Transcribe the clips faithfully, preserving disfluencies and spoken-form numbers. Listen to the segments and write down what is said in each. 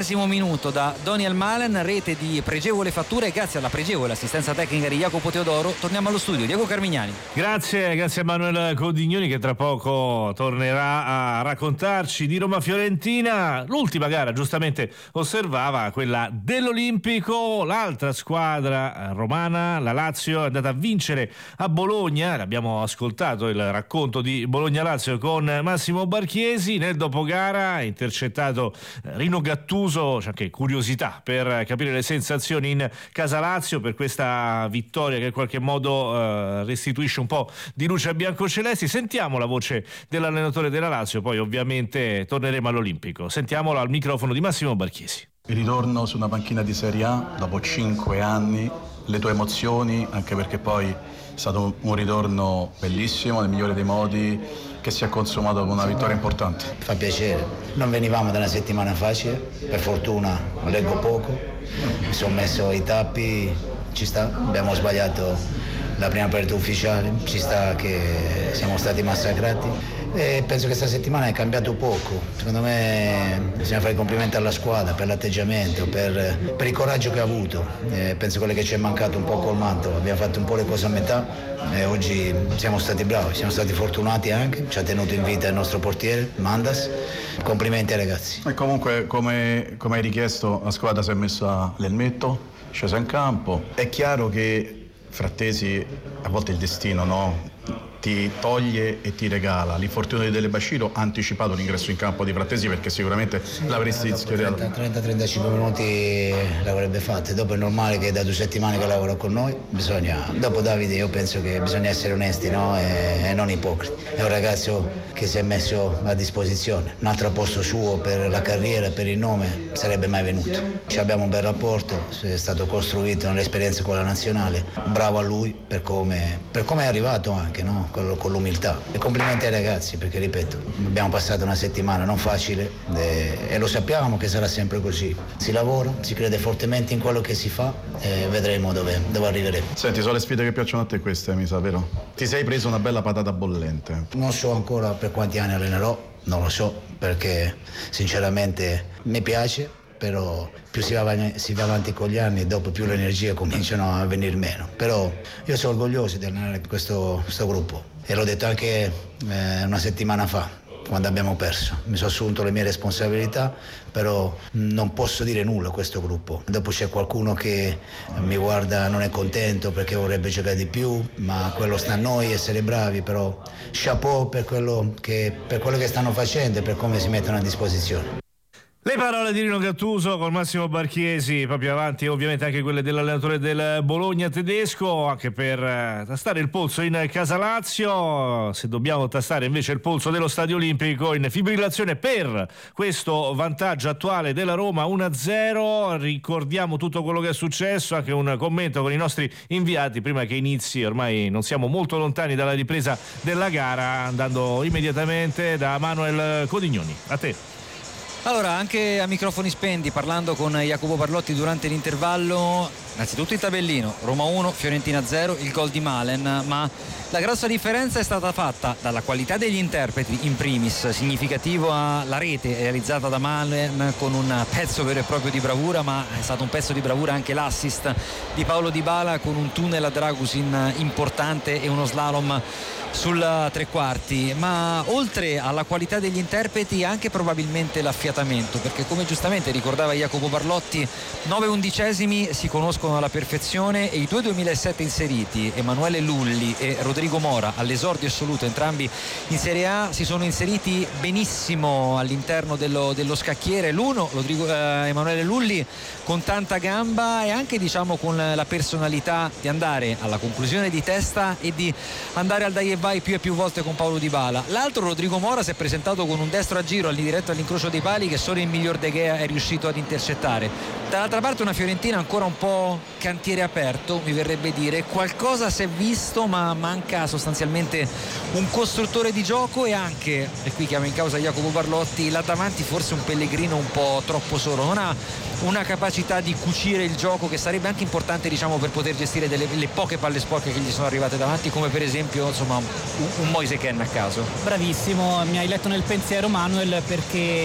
ventitreesimo minuto da Doniel Malen, rete di pregevole fattura e grazie alla pregevole assistenza tecnica di Jacopo Teodoro torniamo allo studio. Diego Carmignani. Grazie, grazie a Manuel Codignoni che tra poco tornerà a raccontarci di Roma-Fiorentina. L'ultima gara giustamente osservava quella dell'Olimpico, l'altra squadra romana, la Lazio, è andata a vincere a Bologna. L'abbiamo ascoltato il racconto di Bologna-Lazio con Massimo Barchiesi. Nel dopogara intercettato Rino Gattuso, c'è anche curiosità per capire le sensazioni in casa Lazio per questa vittoria che in qualche modo eh, restituisce un po' di luce a biancocelesti. Sentiamo la voce dell'allenatore della Lazio, poi ovviamente torneremo all'Olimpico. Sentiamolo al microfono di Massimo Barchiesi. Il ritorno su una panchina di Serie A dopo cinque anni, le tue emozioni, anche perché poi è stato un ritorno bellissimo, nel migliore dei modi, che si è consumato con una vittoria importante. Fa piacere, non venivamo da una settimana facile, per fortuna leggo poco, mi sono messo i tappi, ci sta, abbiamo sbagliato la prima partita ufficiale, ci sta che siamo stati massacrati e penso che questa settimana è cambiato poco. Secondo me bisogna fare i complimenti alla squadra per l'atteggiamento, per, per il coraggio che ha avuto. Eh, penso quello che ci è mancato un po' colmato, abbiamo fatto un po' le cose a metà e oggi siamo stati bravi, siamo stati fortunati anche, ci ha tenuto in vita il nostro portiere Mandas. Complimenti ai ragazzi. E comunque come, come hai richiesto la squadra si è messa l'elmetto, scesa in campo. È chiaro che Frattesi a volte il destino, no? Ti toglie e ti regala. L'infortunio di Dele Bashiru ha anticipato l'ingresso in campo di Frattesi perché sicuramente sì, l'avresti schiedato. trenta trentacinque minuti l'avrebbe fatto. Dopo è normale che da due settimane che lavora con noi bisogna, dopo Davide io penso che bisogna essere onesti, no? e, e non ipocriti. È un ragazzo che si è messo a disposizione, un altro posto suo per la carriera, per il nome sarebbe mai venuto. Ci abbiamo un bel rapporto, è stato costruito nell'esperienza con la nazionale, bravo a lui per come, per come è arrivato anche, no? con, con l'umiltà. E complimenti ai ragazzi perché ripeto, abbiamo passato una settimana non facile e, e lo sappiamo che sarà sempre così. Si lavora, si crede fortemente in quello che si fa e vedremo dove, dove arriveremo. Senti, sono le sfide che piacciono a te queste, mi sa, vero? Ti sei preso una bella patata bollente. Non so ancora per quanti anni allenerò, non lo so perché sinceramente mi piace, però più si va, si va avanti con gli anni, dopo più le energie cominciano a venire meno. Però io sono orgoglioso di allenare questo, questo gruppo e l'ho detto anche eh, una settimana fa quando abbiamo perso. Mi sono assunto le mie responsabilità, però non posso dire nulla a questo gruppo. Dopo c'è qualcuno che mi guarda, non è contento perché vorrebbe giocare di più, ma quello sta a noi essere bravi, però chapeau per quello che, per quello che stanno facendo e per come si mettono a disposizione. Le parole di Rino Gattuso con Massimo Barchiesi, proprio avanti ovviamente anche quelle dell'allenatore del Bologna tedesco, anche per eh, tastare il polso in casa Lazio. Se dobbiamo tastare invece il polso dello Stadio Olimpico, in fibrillazione per questo vantaggio attuale della Roma uno a zero. Ricordiamo tutto quello che è successo, anche un commento con i nostri inviati prima che inizi. Ormai non siamo molto lontani dalla ripresa della gara, andando immediatamente da Manuel Codignoni. A te. Allora, anche a microfoni spenti, parlando con Jacopo Parlotti durante l'intervallo, innanzitutto il tabellino, Roma uno, Fiorentina zero, il gol di Malen, ma la grossa differenza è stata fatta dalla qualità degli interpreti in primis, significativo la rete realizzata da Malen con un pezzo vero e proprio di bravura, ma è stato un pezzo di bravura anche l'assist di Paolo Dybala con un tunnel a Dragusin importante e uno slalom sul tre quarti, ma oltre alla qualità degli interpreti anche probabilmente l'affiatamento, perché come giustamente ricordava Jacopo Parlotti, nove undicesimi si conoscono alla perfezione e i due duemilasette inseriti, Emanuele Lulli e Rodrigo Mora, all'esordio assoluto entrambi in Serie A, si sono inseriti benissimo all'interno dello, dello scacchiere. L'uno, Rodrigo, eh, Emanuele Lulli, con tanta gamba e anche diciamo con la personalità di andare alla conclusione di testa e di andare al dai e vai più e più volte con Paolo Dybala. L'altro, Rodrigo Mora, si è presentato con un destro a giro diretto all'incrocio dei pali che solo il miglior De Gea è riuscito ad intercettare. Dall'altra parte una Fiorentina ancora un po' cantiere aperto, mi verrebbe dire, qualcosa si è visto ma manca sostanzialmente un costruttore di gioco e anche, e qui chiamo in causa Jacopo Parlotti, là davanti forse un Pellegrino un po' troppo solo, non ha una capacità di cucire il gioco che sarebbe anche importante diciamo per poter gestire delle, le poche palle sporche che gli sono arrivate davanti, come per esempio insomma un, un Moise Kean a caso. Bravissimo, mi hai letto nel pensiero Manuel, perché per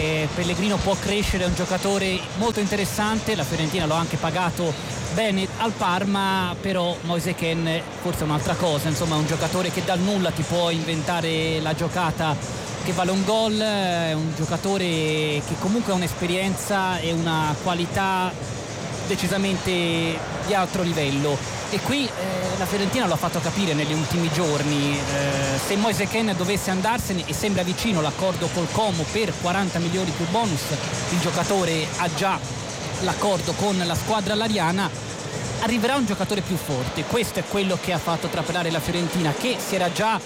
Pellegrino può crescere, è un giocatore molto interessante, la Fiorentina l'ha anche pagato bene al Parma, però Moise Kean forse è un'altra cosa, insomma è un giocatore che dal nulla ti può inventare la giocata che vale un gol, è un giocatore che comunque ha un'esperienza e una qualità decisamente di altro livello, e qui eh, la Fiorentina lo ha fatto capire negli ultimi giorni. Eh, se Moise Kean dovesse andarsene, e sembra vicino l'accordo col Como per quaranta milioni più bonus, il giocatore ha già l'accordo con la squadra lariana, arriverà un giocatore più forte. Questo è quello che ha fatto trapelare la Fiorentina, che si era già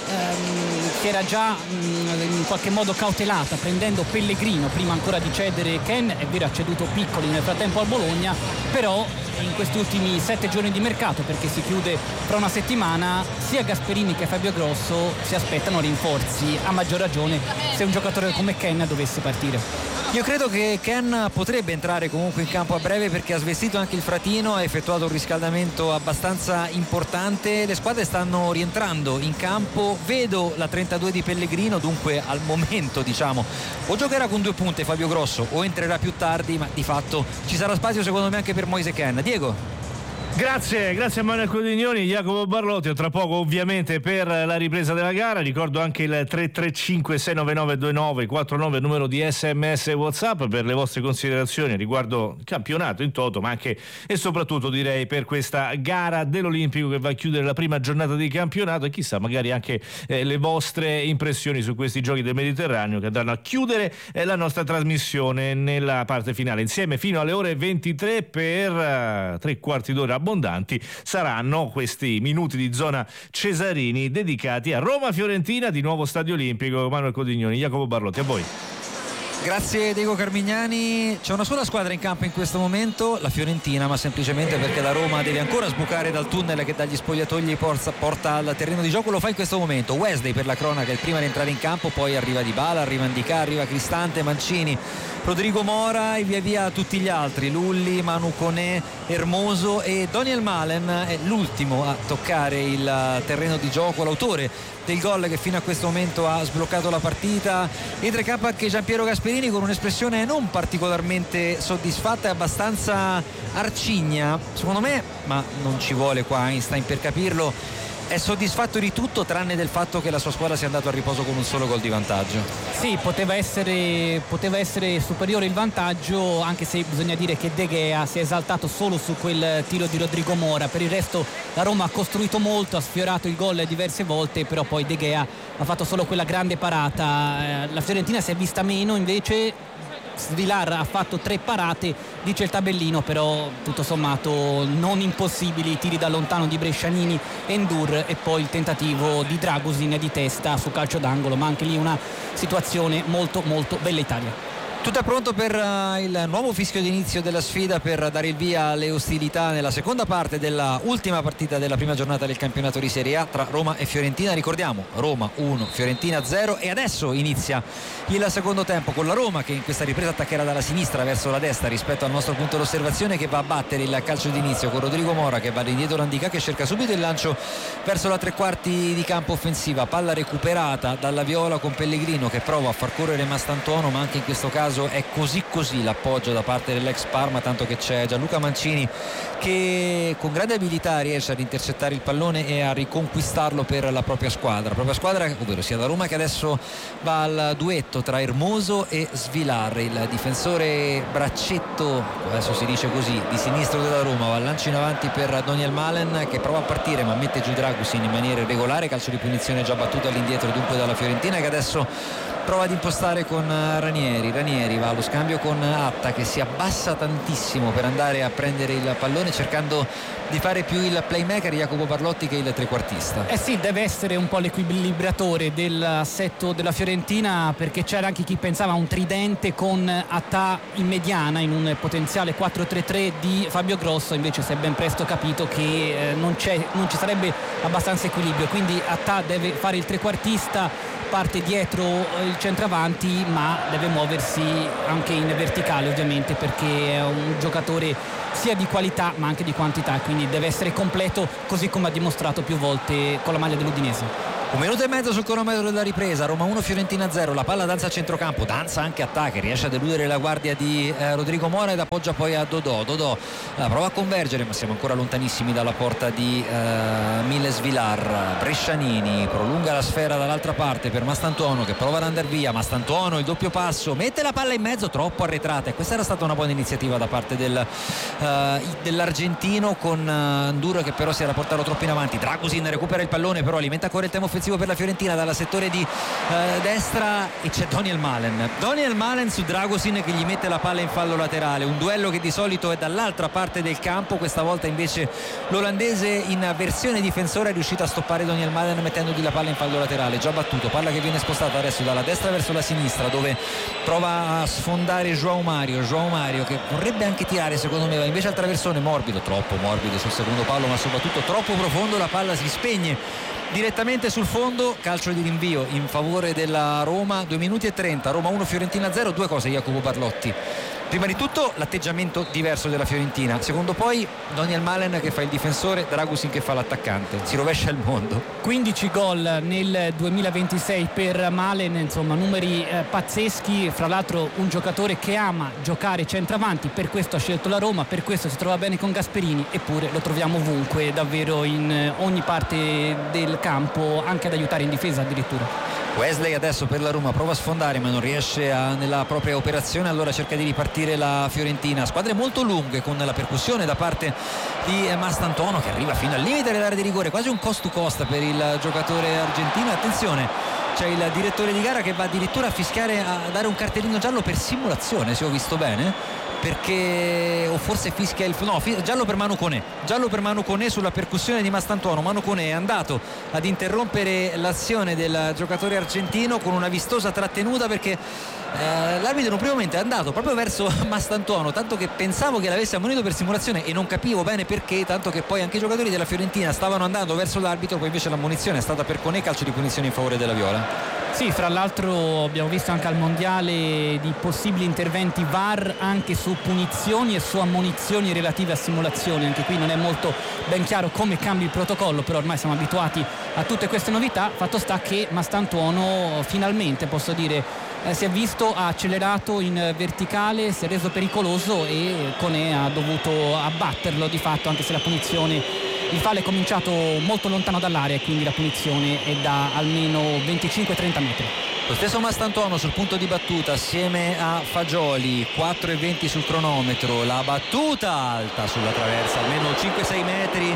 ehm, si era già mh, in qualche modo cautelata prendendo Pellegrino prima ancora di cedere Kean. È vero, ha ceduto Piccoli nel frattempo al Bologna, però in questi ultimi sette giorni di mercato, perché si chiude fra una settimana, sia Gasperini che Fabio Grosso si aspettano rinforzi, a maggior ragione se un giocatore come Kean dovesse partire. Io credo che Kean potrebbe entrare comunque in campo a breve, perché ha svestito anche il Fratino, ha effettuato un riscaldamento abbastanza importante, le squadre stanno rientrando in campo, vedo la trentadue di Pellegrino, dunque al momento diciamo o giocherà con due punte Fabio Grosso o entrerà più tardi, ma di fatto ci sarà spazio secondo me anche per Moise Kean. Diego? Grazie, grazie a Manuel Codignoni, Jacopo Barlotti. Tra poco ovviamente per la ripresa della gara, ricordo anche il tre tre cinque sei nove nove due nove quattro nove, numero di sms e WhatsApp per le vostre considerazioni riguardo il campionato in toto, ma anche e soprattutto direi per questa gara dell'Olimpico che va a chiudere la prima giornata di campionato, e chissà magari anche eh, le vostre impressioni su questi giochi del Mediterraneo che andranno a chiudere eh, la nostra trasmissione nella parte finale. Insieme fino alle ore ventitré per eh, tre quarti d'ora abbondanti saranno questi minuti di zona Cesarini dedicati a Roma-Fiorentina, di nuovo Stadio Olimpico. Manuel Codignoni, Jacopo Barlotti, a voi. Grazie Diego Carmignani. C'è una sola squadra in campo in questo momento, la Fiorentina, ma semplicemente perché la Roma deve ancora sbucare dal tunnel che dagli spogliatoi porta, porta al terreno di gioco. Lo fa in questo momento Wesley, per la cronaca, è il primo ad entrare in campo, poi arriva Dybala, arriva Ndicà, arriva Cristante, Mancini, Rodrigo Mora e via via tutti gli altri, Lulli, Manu Koné, Hermoso, e Daniel Malen è l'ultimo a toccare il terreno di gioco, l'autore del gol che fino a questo momento ha sbloccato la partita. Entra in campo anche Giampiero Gasperini con un'espressione non particolarmente soddisfatta e abbastanza arcigna, secondo me, ma non ci vuole qua Einstein per capirlo. È soddisfatto di tutto tranne del fatto che la sua squadra sia andata a riposo con un solo gol di vantaggio. Sì, poteva essere, poteva essere superiore il vantaggio, anche se bisogna dire che De Gea si è esaltato solo su quel tiro di Rodrigo Mora. Per il resto la Roma ha costruito molto, ha sfiorato il gol diverse volte, però poi De Gea ha fatto solo quella grande parata. La Fiorentina si è vista meno, invece Svilar ha fatto tre parate, dice il tabellino, però tutto sommato non impossibili, tiri da lontano di Brescianini e Ndur, e poi il tentativo di Dragusin di testa su calcio d'angolo, ma anche lì una situazione molto molto bella Italia. Tutto è pronto per uh, il nuovo fischio d'inizio della sfida, per dare il via alle ostilità nella seconda parte della ultima partita della prima giornata del campionato di Serie A tra Roma e Fiorentina. Ricordiamo Roma uno, Fiorentina zero, e adesso inizia il secondo tempo con la Roma che in questa ripresa attaccherà dalla sinistra verso la destra rispetto al nostro punto d'osservazione, che va a battere il calcio d'inizio con Rodrigo Mora che va indietro, Landicà che cerca subito il lancio verso la tre quarti di campo offensiva, palla recuperata dalla Viola con Pellegrino che prova a far correre Mastantuono, ma anche in questo caso è così così l'appoggio da parte dell'ex Parma, tanto che c'è Gianluca Mancini che con grande abilità riesce ad intercettare il pallone e a riconquistarlo per la propria squadra, la propria squadra ovvero sia la Roma, che adesso va al duetto tra Hermoso e Svilar. Il difensore braccetto, adesso si dice così, di sinistro della Roma, va al lancio in avanti per Daniel Malen che prova a partire ma mette giù Dragusin in maniera irregolare, calcio di punizione già battuto all'indietro dunque dalla Fiorentina, che adesso prova ad impostare con Ranieri. Ranieri va allo scambio con Atta che si abbassa tantissimo per andare a prendere il pallone, cercando di fare più il playmaker Jacopo Barlotti che il trequartista. Eh sì, deve essere un po' l'equilibratore dell'assetto della Fiorentina, perché c'era anche chi pensava a un tridente con Atta in mediana in un potenziale quattro tre tre di Fabio Grosso, invece si è ben presto capito che eh, non, c'è, non ci sarebbe abbastanza equilibrio, quindi Atta deve fare il trequartista, parte dietro il centravanti, ma deve muoversi anche in verticale ovviamente, perché è un giocatore sia di qualità ma anche di quantità, quindi deve essere completo, così come ha dimostrato più volte con la maglia dell'Udinese. Un minuto e mezzo sul cronometro della ripresa, Roma uno Fiorentina zero, la palla danza a centrocampo, danza anche a Attacchi, riesce a deludere la guardia di eh, Rodrigo Mora ed appoggia poi a Dodò. Dodò eh, prova a convergere, ma siamo ancora lontanissimi dalla porta di eh, Miles Vilar. Brescianini prolunga la sfera dall'altra parte per Mastantuono che prova ad andare via. Mastantuono, il doppio passo, mette la palla in mezzo, troppo arretrata, e questa era stata una buona iniziativa da parte del, eh, dell'argentino, con eh, Nduro che però si era portato troppo in avanti. Dragusin recupera il pallone, però alimenta ancora il tempo offensivo per la Fiorentina dalla settore di eh, destra, e c'è Daniel Malen Daniel Malen su Dragusin che gli mette la palla in fallo laterale. Un duello che di solito è dall'altra parte del campo, questa volta invece l'olandese in versione difensore è riuscito a stoppare Daniel Malen mettendogli la palla in fallo laterale. Già battuto, palla che viene spostata adesso dalla destra verso la sinistra, dove prova a sfondare João Mario João Mario che vorrebbe anche tirare secondo me, ma invece al traversone morbido, troppo morbido sul secondo palo, ma soprattutto troppo profondo, la palla si spegne direttamente sul fondo. Calcio di rinvio in favore della Roma, due minuti e trenta, Roma uno Fiorentina zero. Due cose Jacopo Barlotti: prima di tutto l'atteggiamento diverso della Fiorentina, secondo poi Daniel Malen che fa il difensore, Dragusin che fa l'attaccante, si rovescia il mondo. Quindici gol nel duemilaventisei per Malen, insomma numeri eh, pazzeschi, fra l'altro un giocatore che ama giocare centravanti, per questo ha scelto la Roma, per questo si trova bene con Gasperini, eppure lo troviamo ovunque, davvero in ogni parte del campo, anche ad aiutare in difesa addirittura. Wesley adesso per la Roma prova a sfondare ma non riesce a, nella propria operazione, allora cerca di ripartire la Fiorentina. Squadre molto lunghe con la percussione da parte di Mastantuono che arriva fino al limite dell'area di rigore, quasi un cost to cost per il giocatore argentino. Attenzione, c'è il direttore di gara che va addirittura a fischiare, a dare un cartellino giallo per simulazione, se ho visto bene, perché o forse fischia il no, giallo per Manu Koné giallo per Manu Koné sulla percussione di Mastantuono. Manu Koné è andato ad interrompere l'azione del giocatore argentino con una vistosa trattenuta, perché eh, l'arbitro in un primo momento è andato proprio verso Mastantuono, tanto che pensavo che l'avesse ammonito per simulazione e non capivo bene perché, tanto che poi anche i giocatori della Fiorentina stavano andando verso l'arbitro, poi invece l'ammonizione è stata per Koné, calcio di punizione in favore della Viola. Sì, fra l'altro abbiamo visto anche al mondiale di possibili interventi V A R anche su punizioni e su ammonizioni relative a simulazioni. Anche qui non è molto ben chiaro come cambi il protocollo, però ormai siamo abituati a tutte queste novità. Fatto sta che Mastantuono finalmente, posso dire, eh, si è visto, ha accelerato in verticale, si è reso pericoloso e Koné ha dovuto abbatterlo di fatto, anche se la punizione, il fallo è cominciato molto lontano dall'area e quindi la punizione è da almeno venticinque trenta metri. Lo stesso Mastantuono sul punto di battuta assieme a Fagioli, quattro e venti sul cronometro, la battuta alta sulla traversa, almeno cinque sei metri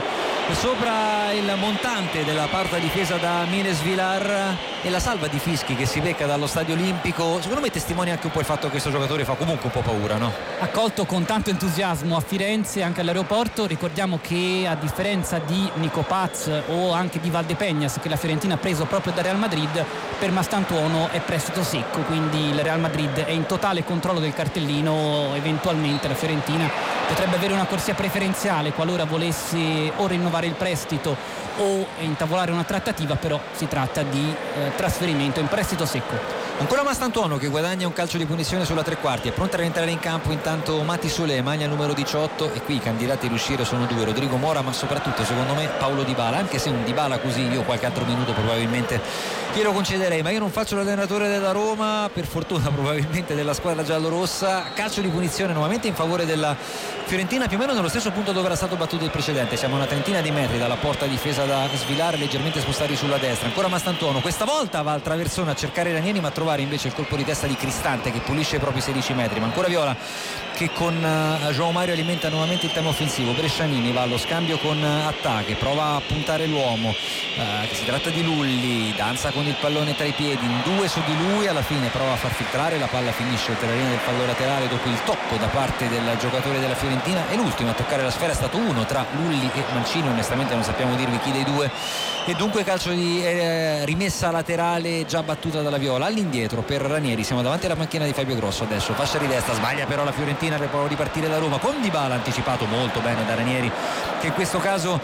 sopra il montante della parte difesa da Miles Vilar, e la salva di fischi che si becca dallo Stadio Olimpico secondo me testimonia anche un po' il fatto che questo giocatore fa comunque un po' paura, no? Accolto con tanto entusiasmo a Firenze, anche all'aeroporto. Ricordiamo che a differenza di Nico Paz o anche di Valdepeñas, che la Fiorentina ha preso proprio da Real Madrid, per Mastantuono è prestito secco, quindi il Real Madrid è in totale controllo del cartellino. Eventualmente la Fiorentina potrebbe avere una corsia preferenziale qualora volesse o rinnovare il prestito o intavolare una trattativa, però si tratta di eh, trasferimento in prestito secco. Ancora Mastantuono che guadagna un calcio di punizione sulla tre quarti, è pronta a rientrare in campo intanto Mati Sule, maglia numero diciotto, e qui i candidati a riuscire sono due, Rodrigo Mora ma soprattutto secondo me Paulo Dybala, anche se un Dybala così io qualche altro minuto probabilmente glielo concederei, ma io non faccio l'allenatore della Roma, per fortuna probabilmente della squadra giallorossa. Calcio di punizione nuovamente in favore della Fiorentina, più o meno nello stesso punto dove era stato battuto il precedente, siamo a una trentina di metri dalla porta difesa da Svilare, leggermente spostati sulla destra. Ancora Mastantuono, questa volta va al traversone a cercare Ranieri, ma a trovare invece il colpo di testa di Cristante che pulisce i propri sedici metri. Ma ancora Viola che con uh, João Mario alimenta nuovamente il tema offensivo. Brescianini va allo scambio con uh, Attacchi, prova a puntare l'uomo, uh, che si tratta di Lulli, danza con il pallone tra i piedi, in due su di lui, alla fine prova a far filtrare, la palla finisce oltre la linea del fallo laterale dopo il tocco da parte del giocatore della Fiorentina, e l'ultimo a toccare la sfera è stato uno tra Lulli e Mancini, onestamente non sappiamo dirvi chi dei due, e dunque calcio di eh, rimessa laterale già battuta dalla Viola. All'indietro per Ranieri, siamo davanti alla panchina di Fabio Grosso adesso, fascia di destra, sbaglia però la Fiorentina per poi ripartire la Roma con Dybala anticipato molto bene da Ranieri, che in questo caso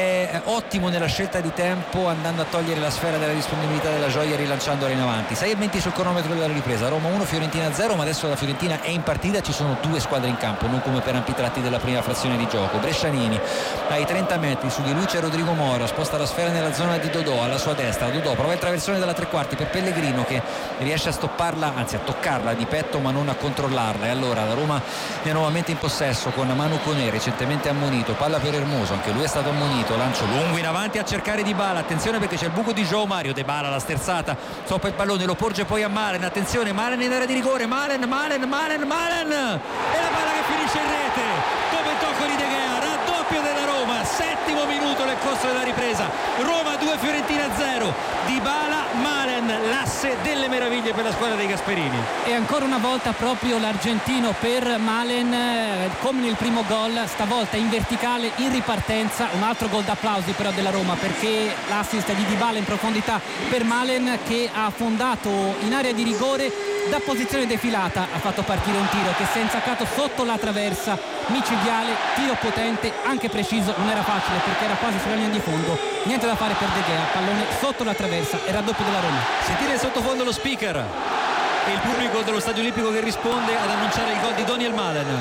è ottimo nella scelta di tempo, andando a togliere la sfera della disponibilità della Gioia e rilanciandola in avanti. sei e venti sul cronometro della ripresa, Roma uno Fiorentina zero, ma adesso la Fiorentina è in partita, ci sono due squadre in campo, non come per tratti della prima frazione di gioco. Brescianini ai trenta metri, su di lui c'è Rodrigo Mora, sposta la sfera nella zona di Dodò, alla sua destra Dodò prova il traversone dalla tre quarti per Pellegrino che riesce a stopparla, anzi a toccarla di petto ma non a controllarla, e allora la Roma è nuovamente in possesso con Manu Koné, recentemente ammonito, palla per Hermoso, anche lui è stato ammonito, lancio lungo in avanti a cercare Dybala, attenzione perché c'è il buco di João Mario, Dybala la sterzata, stoppa il pallone, lo porge poi a Malen, attenzione Malen in area di rigore, Malen, Malen, Malen, Malen, e la palla che finisce in rete, come tocco di De Gea, raddoppio della Roma, settimo minuto nel corso della ripresa, Roma due Fiorentina zero, Dybala, Malen, l'asse delle meraviglie per la squadra dei Gasperini. E ancora una volta proprio l'argentino per Malen, eh, come nel primo gol, stavolta in verticale, in ripartenza, un altro gol d'applausi però della Roma, perché l'assist di Dybala in profondità per Malen che ha affondato in area di rigore, da posizione defilata ha fatto partire un tiro che si è insaccato sotto la traversa, micidiale, tiro potente, anche preciso, non era facile perché era quasi sulla linea di fondo, niente da fare per De Gea, pallone sotto la traversa e raddoppio della Roma. Sentire in sottofondo lo speaker e il pubblico dello Stadio Olimpico che risponde ad annunciare il gol di Daniel Malen.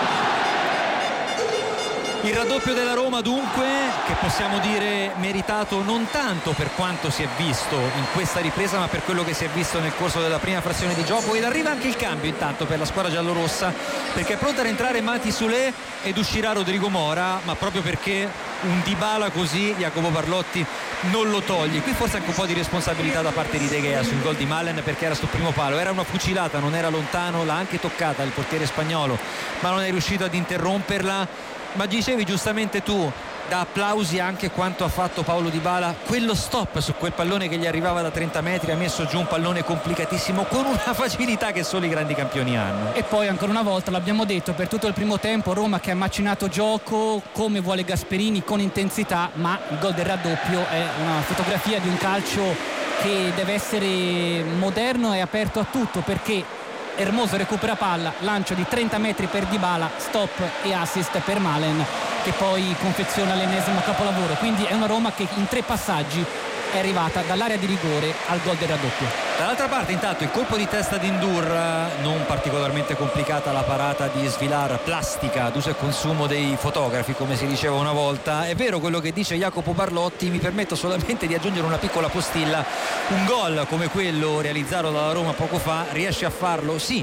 Il raddoppio della Roma dunque, che possiamo dire meritato non tanto per quanto si è visto in questa ripresa ma per quello che si è visto nel corso della prima frazione di gioco, ed arriva anche il cambio intanto per la squadra giallorossa, perché è pronta ad entrare Mati Soulé ed uscirà Rodrigo Mora, ma proprio perché un Dybala così Jacopo Barlotti non lo toglie. Qui forse anche un po' di responsabilità da parte di De Gea sul gol di Malen, perché era sul primo palo, era una fucilata, non era lontano, l'ha anche toccata il portiere spagnolo ma non è riuscito ad interromperla. Ma dicevi giustamente tu, da applausi anche quanto ha fatto Paulo Dybala, quello stop su quel pallone che gli arrivava da trenta metri, ha messo giù un pallone complicatissimo con una facilità che solo i grandi campioni hanno. E poi ancora una volta, l'abbiamo detto, per tutto il primo tempo Roma che ha macinato gioco come vuole Gasperini, con intensità, ma il gol del raddoppio è una fotografia di un calcio che deve essere moderno e aperto a tutto, perché Hermoso recupera palla, lancio di trenta metri per Dybala, stop e assist per Malen che poi confeziona l'ennesimo capolavoro. Quindi è una Roma che in tre passaggi è arrivata dall'area di rigore al gol del raddoppio. Dall'altra parte intanto il colpo di testa di Ndur, non particolarmente complicata la parata di Svilar, plastica ad uso e consumo dei fotografi come si diceva una volta. È vero quello che dice Jacopo Barlotti, mi permetto solamente di aggiungere una piccola postilla: un gol come quello realizzato dalla Roma poco fa riesce a farlo sì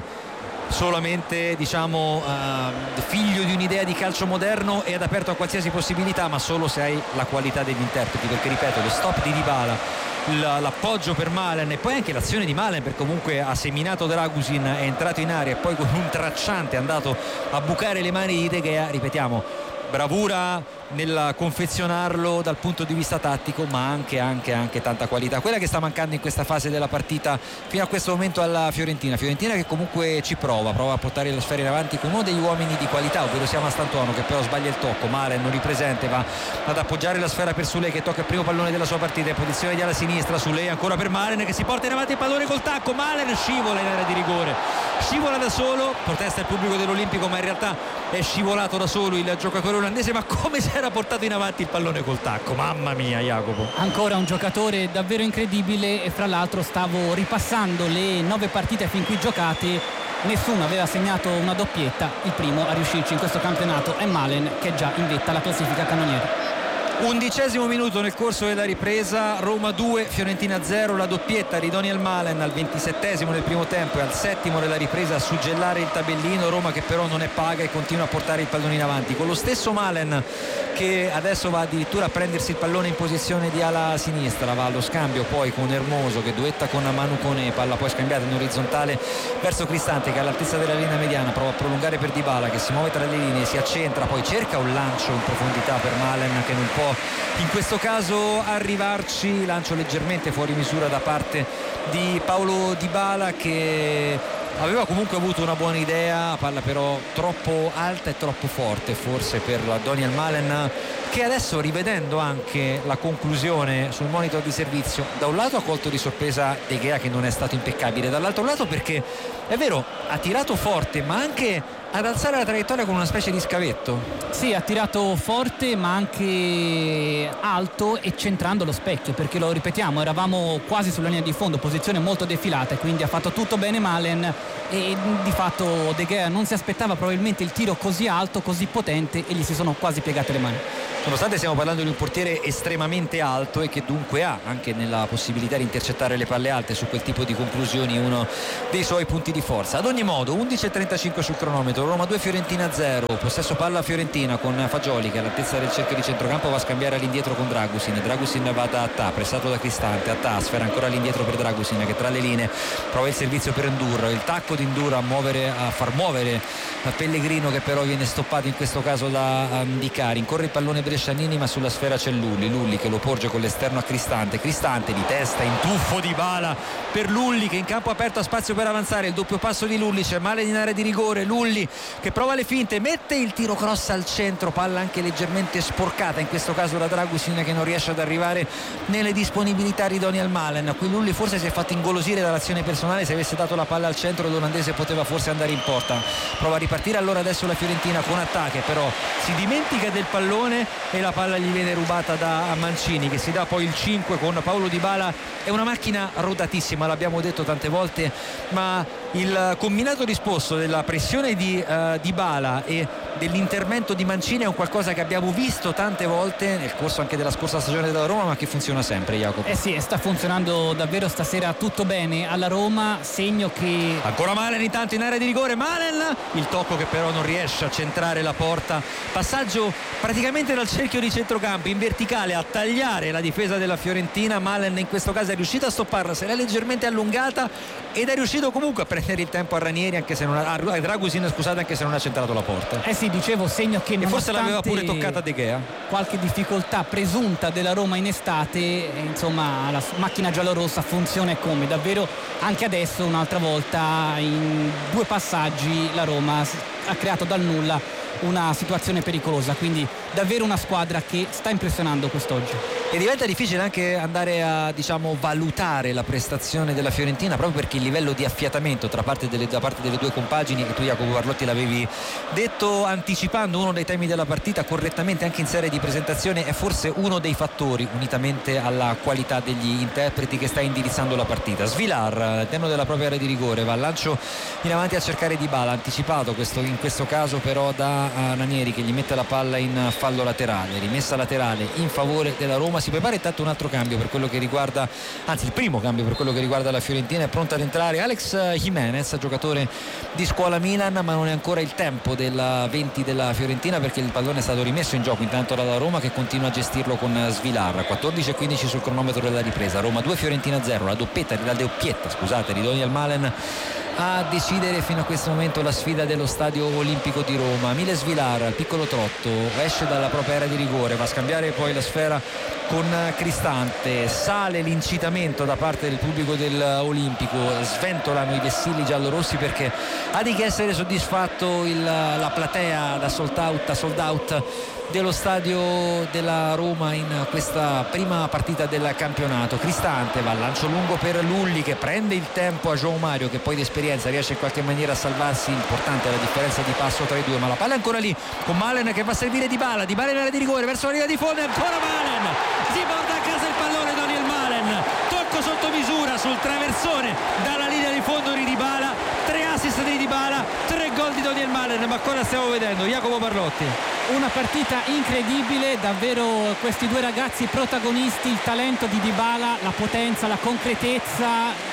solamente diciamo uh, figlio di un'idea di calcio moderno ed aperto a qualsiasi possibilità, ma solo se hai la qualità degli interpreti, perché ripeto, lo stop di Dybala, l'appoggio per Malen e poi anche l'azione di Malen, perché comunque ha seminato Dragusin, è entrato in aria e poi con un tracciante è andato a bucare le mani di De Gea, ripetiamo, bravura nel confezionarlo dal punto di vista tattico, ma anche, anche, anche tanta qualità, quella che sta mancando in questa fase della partita fino a questo momento alla Fiorentina. Fiorentina che comunque ci prova, prova a portare le sfere in avanti con uno degli uomini di qualità, ovvero sia Mastantuono, che però sbaglia il tocco. Malen non ripresente, va ad appoggiare la sfera per Soulé che tocca il primo pallone della sua partita in posizione di ala sinistra. Soulé ancora per Malen che si porta in avanti il pallone col tacco, Malen scivola in area di rigore, scivola da solo, protesta il pubblico dell'Olimpico, ma in realtà è scivolato da solo il giocatore olandese. Ma come si era portato in avanti il pallone col tacco, mamma mia Jacopo, ancora un giocatore davvero incredibile. E fra l'altro stavo ripassando le nove partite fin qui giocate, nessuno aveva segnato una doppietta, il primo a riuscirci in questo campionato è Malen, che è già in vetta alla classifica cannoniere. Undicesimo minuto nel corso della ripresa, Roma due Fiorentina zero, la doppietta di Daniel Malen al ventisettesimo del primo tempo e al settimo della ripresa a suggellare il tabellino. Roma che però non è paga e continua a portare il pallone in avanti, con lo stesso Malen che adesso va addirittura a prendersi il pallone in posizione di ala sinistra, va allo scambio poi con Hermoso che duetta con Manu Koné, palla poi scambiata in orizzontale verso Cristante che all'altezza della linea mediana prova a prolungare per Dybala che si muove tra le linee, si accentra, poi cerca un lancio in profondità per Malen che non può in questo caso arrivarci, lancio leggermente fuori misura da parte di Paulo Dybala che aveva comunque avuto una buona idea, palla però troppo alta e troppo forte forse per Daniel Malen che adesso, rivedendo anche la conclusione sul monitor di servizio, da un lato ha colto di sorpresa De Gea, che non è stato impeccabile, dall'altro lato perché è vero, ha tirato forte ma anche ad alzare la traiettoria con una specie di scavetto. Sì, ha tirato forte ma anche alto e centrando lo specchio, perché lo ripetiamo, eravamo quasi sulla linea di fondo, posizione molto defilata, quindi ha fatto tutto bene Malen, e di fatto De Gea non si aspettava probabilmente il tiro così alto, così potente, e gli si sono quasi piegate le mani. Nonostante stiamo parlando di un portiere estremamente alto e che dunque ha anche nella possibilità di intercettare le palle alte su quel tipo di conclusioni uno dei suoi punti di forza. Ad ogni modo, undici e trentacinque sul cronometro, Roma due Fiorentina zero, possesso palla Fiorentina con Fagioli che all'altezza del cerchio di centrocampo va a scambiare all'indietro con Dragusin. Dragusin va da Attà, pressato da Cristante, Attà sfera ancora all'indietro per Dragusin che tra le linee prova il servizio per Ndur, il tacco di Ndur a, muovere, a far muovere a Pellegrino, che però viene stoppato in questo caso da um, Di Cari. Incorre il pallone Brescianini ma sulla sfera c'è Lulli, Lulli che lo porge con l'esterno a Cristante, Cristante di testa in tuffo di Bala per Lulli che in campo aperto ha spazio per avanzare, il doppio passo di Lulli, c'è Malen in area di rigore, Lulli che prova le finte, mette il tiro cross al centro, palla anche leggermente sporcata in questo caso da Dragusin che non riesce ad arrivare nelle disponibilità ridonee al Malen. Qui Lulli forse si è fatto ingolosire dall'azione personale, se avesse dato la palla al centro l'olandese poteva forse andare in porta. Prova a ripartire allora adesso la Fiorentina con attacchi, però si dimentica del pallone e la palla gli viene rubata da Mancini che si dà poi il cinque con Paulo Dybala. È una macchina rodatissima, l'abbiamo detto tante volte, ma il combinato disposto della pressione di uh, Dybala e dell'intervento di Mancini è un qualcosa che abbiamo visto tante volte nel corso anche della scorsa stagione della Roma, ma che funziona sempre, Jacopo. Eh sì, sta funzionando davvero stasera tutto bene alla Roma, segno che ancora Malen intanto in area di rigore, Malen il tocco che però non riesce a centrare la porta, passaggio praticamente dal cerchio di centrocampo in verticale a tagliare la difesa della Fiorentina. Malen in questo caso è riuscito a stopparla, se l'è leggermente allungata ed è riuscito comunque a prendere il tempo a Ranieri, anche se non ha, a Dragusin scusate, anche se non ha centrato la porta. Eh sì, dicevo, segno che e forse l'aveva pure toccata De Gea, qualche difficoltà presunta della Roma in estate, insomma la macchina giallorossa funziona come davvero anche adesso. Un'altra volta in due passaggi la Roma ha creato dal nulla una situazione pericolosa, quindi davvero una squadra che sta impressionando quest'oggi. E diventa difficile anche andare a diciamo valutare la prestazione della Fiorentina, proprio perché il livello di affiatamento tra parte delle, da parte delle due compagini, e tu Jacopo Barlotti l'avevi detto anticipando uno dei temi della partita correttamente anche in serie di presentazione, è forse uno dei fattori, unitamente alla qualità degli interpreti, che sta indirizzando la partita. Svilar all'interno della propria area di rigore va al lancio in avanti a cercare Dybala, anticipato questo, in questo caso però da Ranieri che gli mette la palla in fallo laterale, rimessa laterale in favore della Roma. Si prepara intanto un altro cambio per quello che riguarda, anzi il primo cambio per quello che riguarda la Fiorentina, è pronto ad entrare Alex Jimenez, giocatore di scuola Milan, ma non è ancora il tempo della venti della Fiorentina perché il pallone è stato rimesso in gioco intanto dalla Roma, che continua a gestirlo con Svilar. Quattordici e quindici sul cronometro della ripresa, Roma due Fiorentina zero, la doppietta, la doppietta scusate di Doni al Malen a decidere fino a questo momento la sfida dello Stadio Olimpico di Roma. Miles Vilar, piccolo trotto, esce dalla propria area di rigore, va a scambiare poi la sfera con Cristante, sale l'incitamento da parte del pubblico dell'Olimpico, sventolano i vessilli giallorossi perché ha di che essere soddisfatto il, la platea da sold out, da sold out dello stadio della Roma in questa prima partita del campionato. Cristante va al lancio lungo per Lulli che prende il tempo a João Mario, che poi di esperienza riesce in qualche maniera a salvarsi. Importante la differenza di passo tra i due, ma la palla è ancora lì con Malen che va a servire Dybala, Dybala in area di rigore verso la linea di fondo, ancora Malen, si porta a casa il pallone Daniel Malen, tocco sotto misura sul traversone dalla linea di fondo di Dybala, tre assist di Dybala, tre gol di Daniel Malen. Ma cosa stiamo vedendo, Jacopo Barlotti? Una partita incredibile, davvero questi due ragazzi protagonisti, il talento di Dybala, la potenza, la concretezza,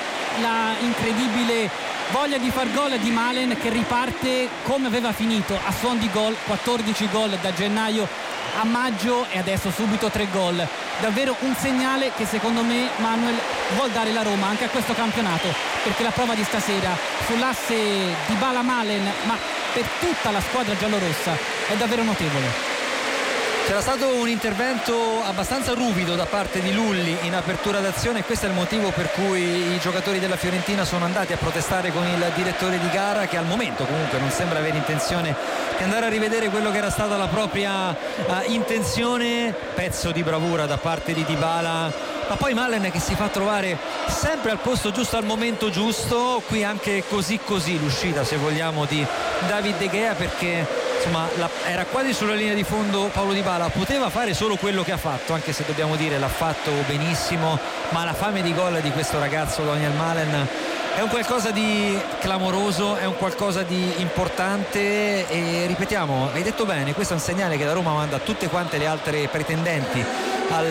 la incredibile voglia di far gol di Malen che riparte come aveva finito, a suon di gol, quattordici gol da gennaio a maggio e adesso subito tre gol. Davvero un segnale che secondo me Manuel vuol dare la Roma anche a questo campionato, perché la prova di stasera sull'asse Dybala-Malen, ma per tutta la squadra giallorossa, è davvero notevole. C'era stato un intervento abbastanza ruvido da parte di Lulli in apertura d'azione e questo è il motivo per cui i giocatori della Fiorentina sono andati a protestare con il direttore di gara, che al momento comunque non sembra avere intenzione di andare a rivedere quello che era stata la propria uh, intenzione. Pezzo di bravura da parte di Dybala, ma poi Malen che si fa trovare sempre al posto giusto al momento giusto. Qui anche così così l'uscita, se vogliamo, di David De Gea, perché insomma la, era quasi sulla linea di fondo Paulo Dybala, poteva fare solo quello che ha fatto, anche se dobbiamo dire l'ha fatto benissimo, ma la fame di gol di questo ragazzo Daniel Malen è un qualcosa di clamoroso, è un qualcosa di importante. E ripetiamo, hai detto bene, questo è un segnale che la Roma manda a tutte quante le altre pretendenti al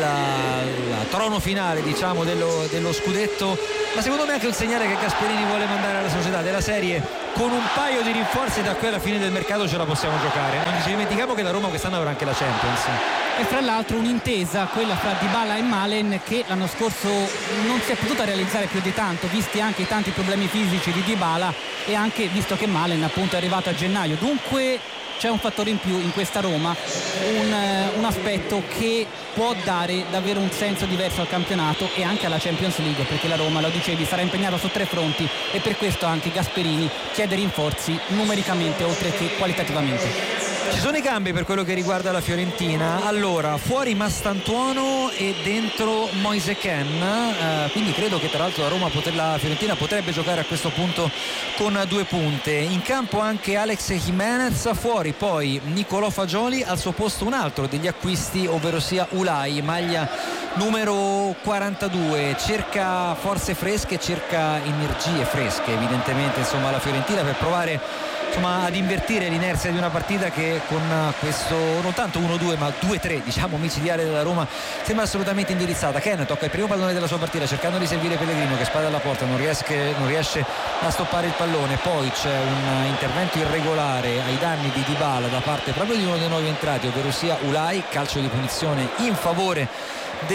trono finale, diciamo, dello, dello scudetto, ma secondo me è anche un segnale che Gasperini vuole mandare alla società della serie: con un paio di rinforzi da qui alla fine del mercato ce la possiamo giocare. Non ci dimentichiamo che la Roma quest'anno avrà anche la Champions. E fra l'altro un'intesa, quella fra Dybala e Malen, che l'anno scorso non si è potuta realizzare più di tanto, visti anche i tanti problemi fisici di Dybala e anche visto che Malen appunto è arrivato a gennaio. Dunque c'è un fattore in più in questa Roma, un, un aspetto che può dare davvero un senso diverso al campionato e anche alla Champions League, perché la Roma, lo dicevi, sarà impegnata su tre fronti e per questo anche Gasperini chiede rinforzi numericamente oltre che qualitativamente. Ci sono i cambi per quello che riguarda la Fiorentina. Allora, fuori Mastantuono e dentro Moise Kean, eh, quindi credo che tra l'altro la Roma poter, la Fiorentina potrebbe giocare a questo punto con due punte. In campo anche Alex Jimenez, fuori poi Nicolò Fagioli, al suo posto un altro degli acquisti, ovvero sia Ulai, maglia numero quarantadue. Cerca forze fresche, cerca energie fresche evidentemente, insomma, la Fiorentina, per provare insomma ad invertire l'inerzia di una partita che con questo non tanto uno due ma due tre, diciamo, micidiale della Roma sembra assolutamente indirizzata. Kean tocca il primo pallone della sua partita cercando di servire Pellegrino, che spada alla porta, non riesce, non riesce a stoppare il pallone. Poi c'è un intervento irregolare ai danni di Dybala da parte proprio di uno dei nuovi entrati, ovvero sia Ulai, calcio di punizione in favore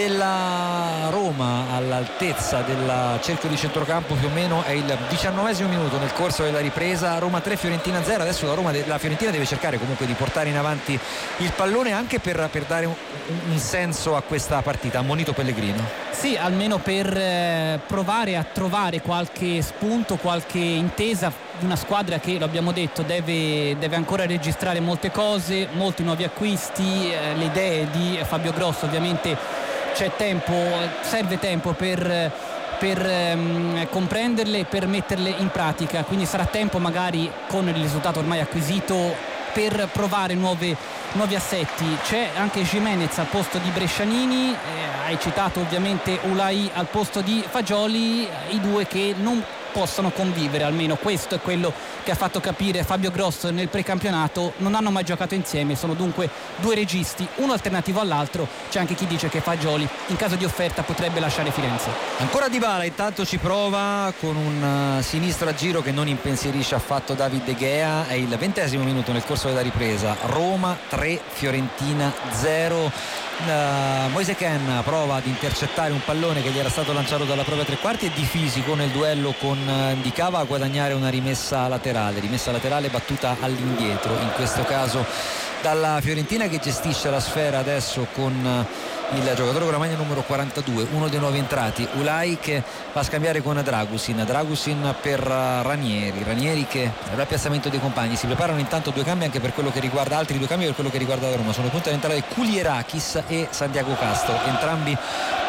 della Roma all'altezza del cerchio di centrocampo, più o meno è il diciannovesimo minuto nel corso della ripresa. Roma tre, Fiorentina zero. Adesso la, Roma, la Fiorentina deve cercare comunque di portare in avanti il pallone, anche per, per dare un, un senso a questa partita. Ammonito Pellegrino. Sì, almeno per eh, provare a trovare qualche spunto, qualche intesa di una squadra che, lo abbiamo detto, deve, deve ancora registrare molte cose, molti nuovi acquisti, eh, le idee di Fabio Grosso ovviamente c'è tempo, serve tempo per, per ehm, comprenderle e per metterle in pratica, quindi sarà tempo magari con il risultato ormai acquisito per provare nuove, nuovi assetti. C'è anche Jimenez al posto di Brescianini, eh, hai citato ovviamente Ulai al posto di Fagioli, i due che non possono convivere, almeno questo è quello che ha fatto capire Fabio Grosso nel precampionato. Non hanno mai giocato insieme, sono dunque due registi, uno alternativo all'altro. C'è anche chi dice che Fagioli in caso di offerta potrebbe lasciare Firenze. Ancora Dybala, intanto ci prova con un uh, sinistro a giro che non impensierisce affatto David De Gea. È il ventesimo minuto nel corso della ripresa. Roma tre, Fiorentina zero. Uh, Moise Kean prova ad intercettare un pallone che gli era stato lanciato dalla propria tre quarti e di fisico nel duello con uh, Ndicava a guadagnare una rimessa laterale rimessa laterale battuta all'indietro, in questo caso dalla Fiorentina, che gestisce la sfera adesso con uh, il giocatore con la maglia numero quarantadue, uno dei nuovi entrati, Ulai, che va a scambiare con Dragusin Dragusin per uh, Ranieri Ranieri che avrà il piazzamento dei compagni. Si preparano intanto due cambi anche per quello che riguarda altri due cambi per quello che riguarda la Roma. Sono punti ad entrare Kulierakis e Santiago Castro, entrambi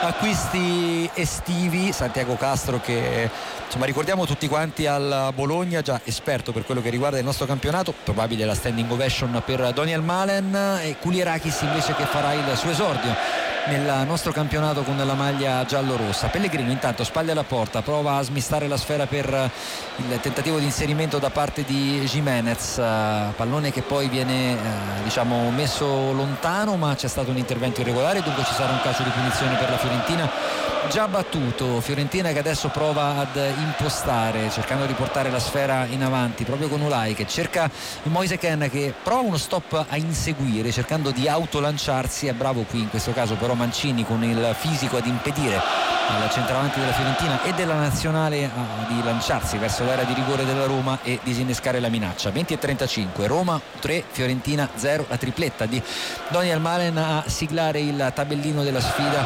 acquisti estivi. Santiago Castro che, insomma, ricordiamo tutti quanti al Bologna, già esperto per quello che riguarda il nostro campionato, probabile la standing ovation per Daniel Malen, e Kulierakis invece che farà il suo esordio nel nostro campionato con la maglia giallo-rossa. Pellegrino intanto spalle alla porta, prova a smistare la sfera per il tentativo di inserimento da parte di Jimenez, pallone che poi viene eh, diciamo messo lontano, ma c'è stato un intervento irregolare, dunque ci sarà un calcio di punizione per la Fiorentina già battuto. Fiorentina che adesso prova ad impostare, cercando di portare la sfera in avanti proprio con Ulai, che cerca Moise Kean, che prova uno stop a inseguire cercando di autolanciarsi. È bravo qui in questo caso però Mancini con il fisico ad impedire al centravanti della Fiorentina e della nazionale a, di lanciarsi verso l'area di rigore della Roma e disinnescare la minaccia. Venti e trentacinque, Roma tre, Fiorentina zero, la tripletta di Daniel Malen a siglare il tabellino della sfida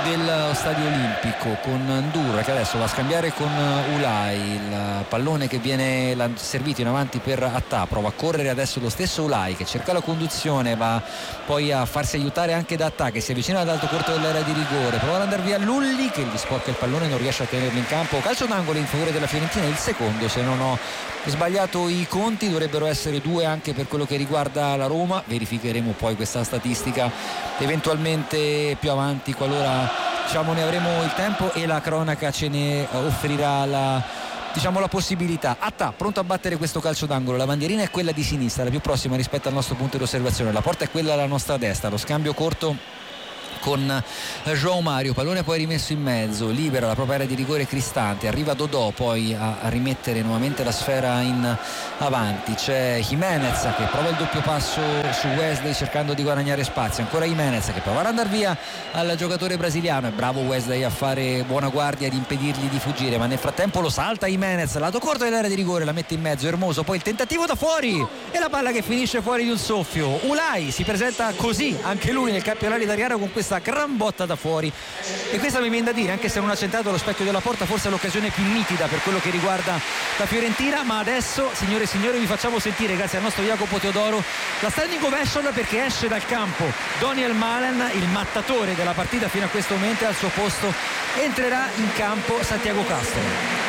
dello Stadio Olimpico, con Ndour che adesso va a scambiare con Ulai, il pallone che viene servito in avanti per Attà, prova a correre adesso lo stesso Ulai che cerca la conduzione, va poi a farsi aiutare anche da Attà che si avvicina ad alto corto dell'area di rigore, prova ad andare via Lulli che gli sporca il pallone, non riesce a tenerlo in campo, calcio d'angolo in favore della Fiorentina, il secondo se non ho sbagliato i conti, dovrebbero essere due anche per quello che riguarda la Roma, verificheremo poi questa statistica eventualmente più avanti qualora diciamo ne avremo il tempo e la cronaca ce ne offrirà la, diciamo, la possibilità. Attà pronto a battere questo calcio d'angolo, la bandierina è quella di sinistra, la più prossima rispetto al nostro punto di osservazione, la porta è quella alla nostra destra, lo scambio corto con João Mario, pallone poi rimesso in mezzo, libera la propria area di rigore Cristante, arriva Dodò poi a, a rimettere nuovamente la sfera in avanti, c'è Jimenez che prova il doppio passo su Wesley cercando di guadagnare spazio, ancora Jimenez che prova ad andare via al giocatore brasiliano, è bravo Wesley a fare buona guardia ed impedirgli di fuggire, ma nel frattempo lo salta Jimenez, lato corto dell'area di rigore, la mette in mezzo, Hermoso, poi il tentativo da fuori e la palla che finisce fuori di un soffio. Ulai si presenta così anche lui nel campionato italiano con questa gran botta da fuori e questa mi viene da dire, anche se non ha centrato lo specchio della porta, forse è l'occasione più nitida per quello che riguarda la Fiorentina, ma adesso signore e signori vi facciamo sentire grazie al nostro Jacopo Teodoro la standing ovation perché esce dal campo Daniel Malen, il mattatore della partita fino a questo momento, e al suo posto entrerà in campo Santiago Castro.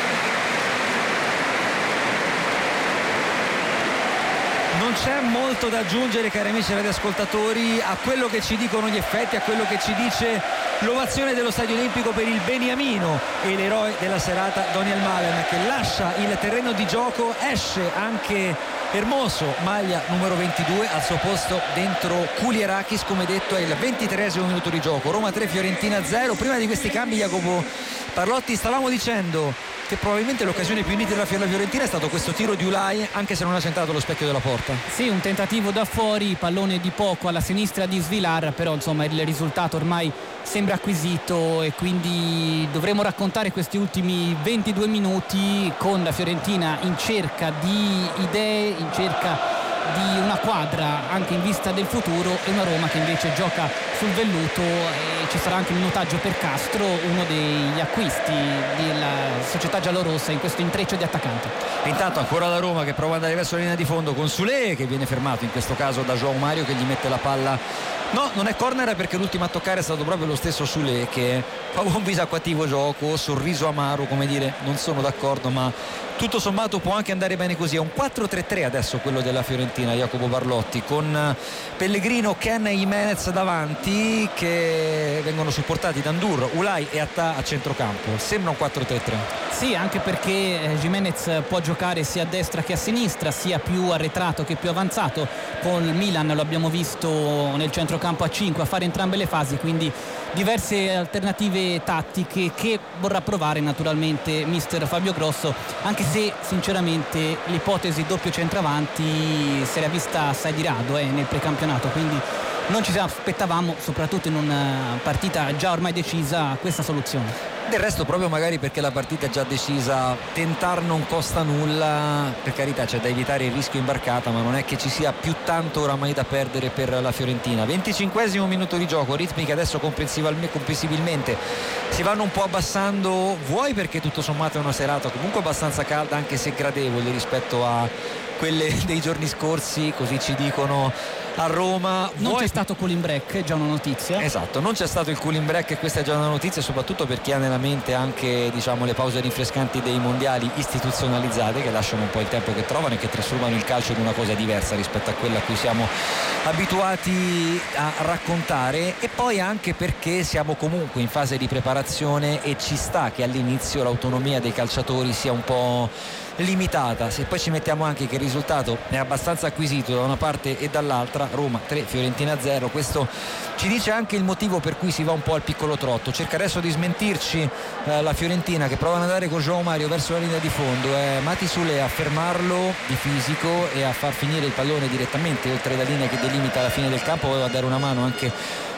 Non c'è molto da aggiungere, cari amici radioascoltatori, a quello che ci dicono gli effetti, a quello che ci dice l'ovazione dello Stadio Olimpico per il beniamino e l'eroe della serata Daniel Malen, che lascia il terreno di gioco, esce anche Hermoso, maglia numero ventidue, al suo posto dentro Kulierakis, come detto è il ventitreesimo minuto di gioco, Roma tre Fiorentina zero. Prima di questi cambi, Jacopo Parlotti, stavamo dicendo che probabilmente l'occasione più nitida della Fiorentina è stato questo tiro di Ulai, anche se non ha centrato lo specchio della porta. Sì, un tentativo da fuori, pallone di poco alla sinistra di Svilar, però insomma il risultato ormai sembra acquisito e quindi dovremo raccontare questi ultimi ventidue minuti con la Fiorentina in cerca di idee, in cerca di una quadra anche in vista del futuro, e una Roma che invece gioca sul velluto, e ci sarà anche il minutaggio per Castro, uno degli acquisti della società giallorossa in questo intreccio di attaccanti. E intanto ancora la Roma che prova ad andare verso la linea di fondo con Sule, che viene fermato in questo caso da João Mario, che gli mette la palla. No, non è corner, perché l'ultimo a toccare è stato proprio lo stesso Sule, che fa un viso a cattivo gioco, sorriso amaro, come dire non sono d'accordo, ma tutto sommato può anche andare bene così. È un quattro tre tre adesso quello della Fiorentina, Jacopo Barlotti, con Pellegrino, Ken e Jimenez davanti che vengono supportati da Ndour, Ulai e Attà a centrocampo. Sembra un quattro tre tre. Sì, anche perché Jimenez può giocare sia a destra che a sinistra, sia più arretrato che più avanzato. Con il Milan lo abbiamo visto nel centrocampo a cinque a fare entrambe le fasi, quindi diverse alternative tattiche che vorrà provare naturalmente mister Fabio Grosso, anche se sinceramente l'ipotesi doppio centravanti si era vista assai di rado eh, nel precampionato, quindi non ci aspettavamo, soprattutto in una partita già ormai decisa, questa soluzione. Del resto, proprio magari perché la partita è già decisa, tentar non costa nulla, per carità c'è da evitare il rischio imbarcata, ma non è che ci sia più tanto oramai da perdere per la Fiorentina. venticinquesimo minuto di gioco, ritmi che adesso comprensibilmente si vanno un po' abbassando, vuoi perché tutto sommato è una serata comunque abbastanza calda, anche se gradevole rispetto a quelle dei giorni scorsi, così ci dicono a Roma. Non Vuoi... c'è stato cooling break, è già una notizia. Esatto, non c'è stato il cooling break e questa è già una notizia, soprattutto per chi ha nella mente anche, diciamo, le pause rinfrescanti dei mondiali istituzionalizzate, che lasciano un po' il tempo che trovano e che trasformano il calcio in una cosa diversa rispetto a quella a cui siamo abituati a raccontare, e poi anche perché siamo comunque in fase di preparazione e ci sta che all'inizio l'autonomia dei calciatori sia un po' limitata. Se poi ci mettiamo anche che il risultato è abbastanza acquisito da una parte e dall'altra, Roma tre Fiorentina zero, questo ci dice anche il motivo per cui si va un po' al piccolo trotto. Cerca adesso di smentirci eh, la Fiorentina, che prova ad andare con João Mario verso la linea di fondo, è Mati Sule a fermarlo di fisico e a far finire il pallone direttamente oltre la linea che delimita la fine del campo. Voleva dare una mano anche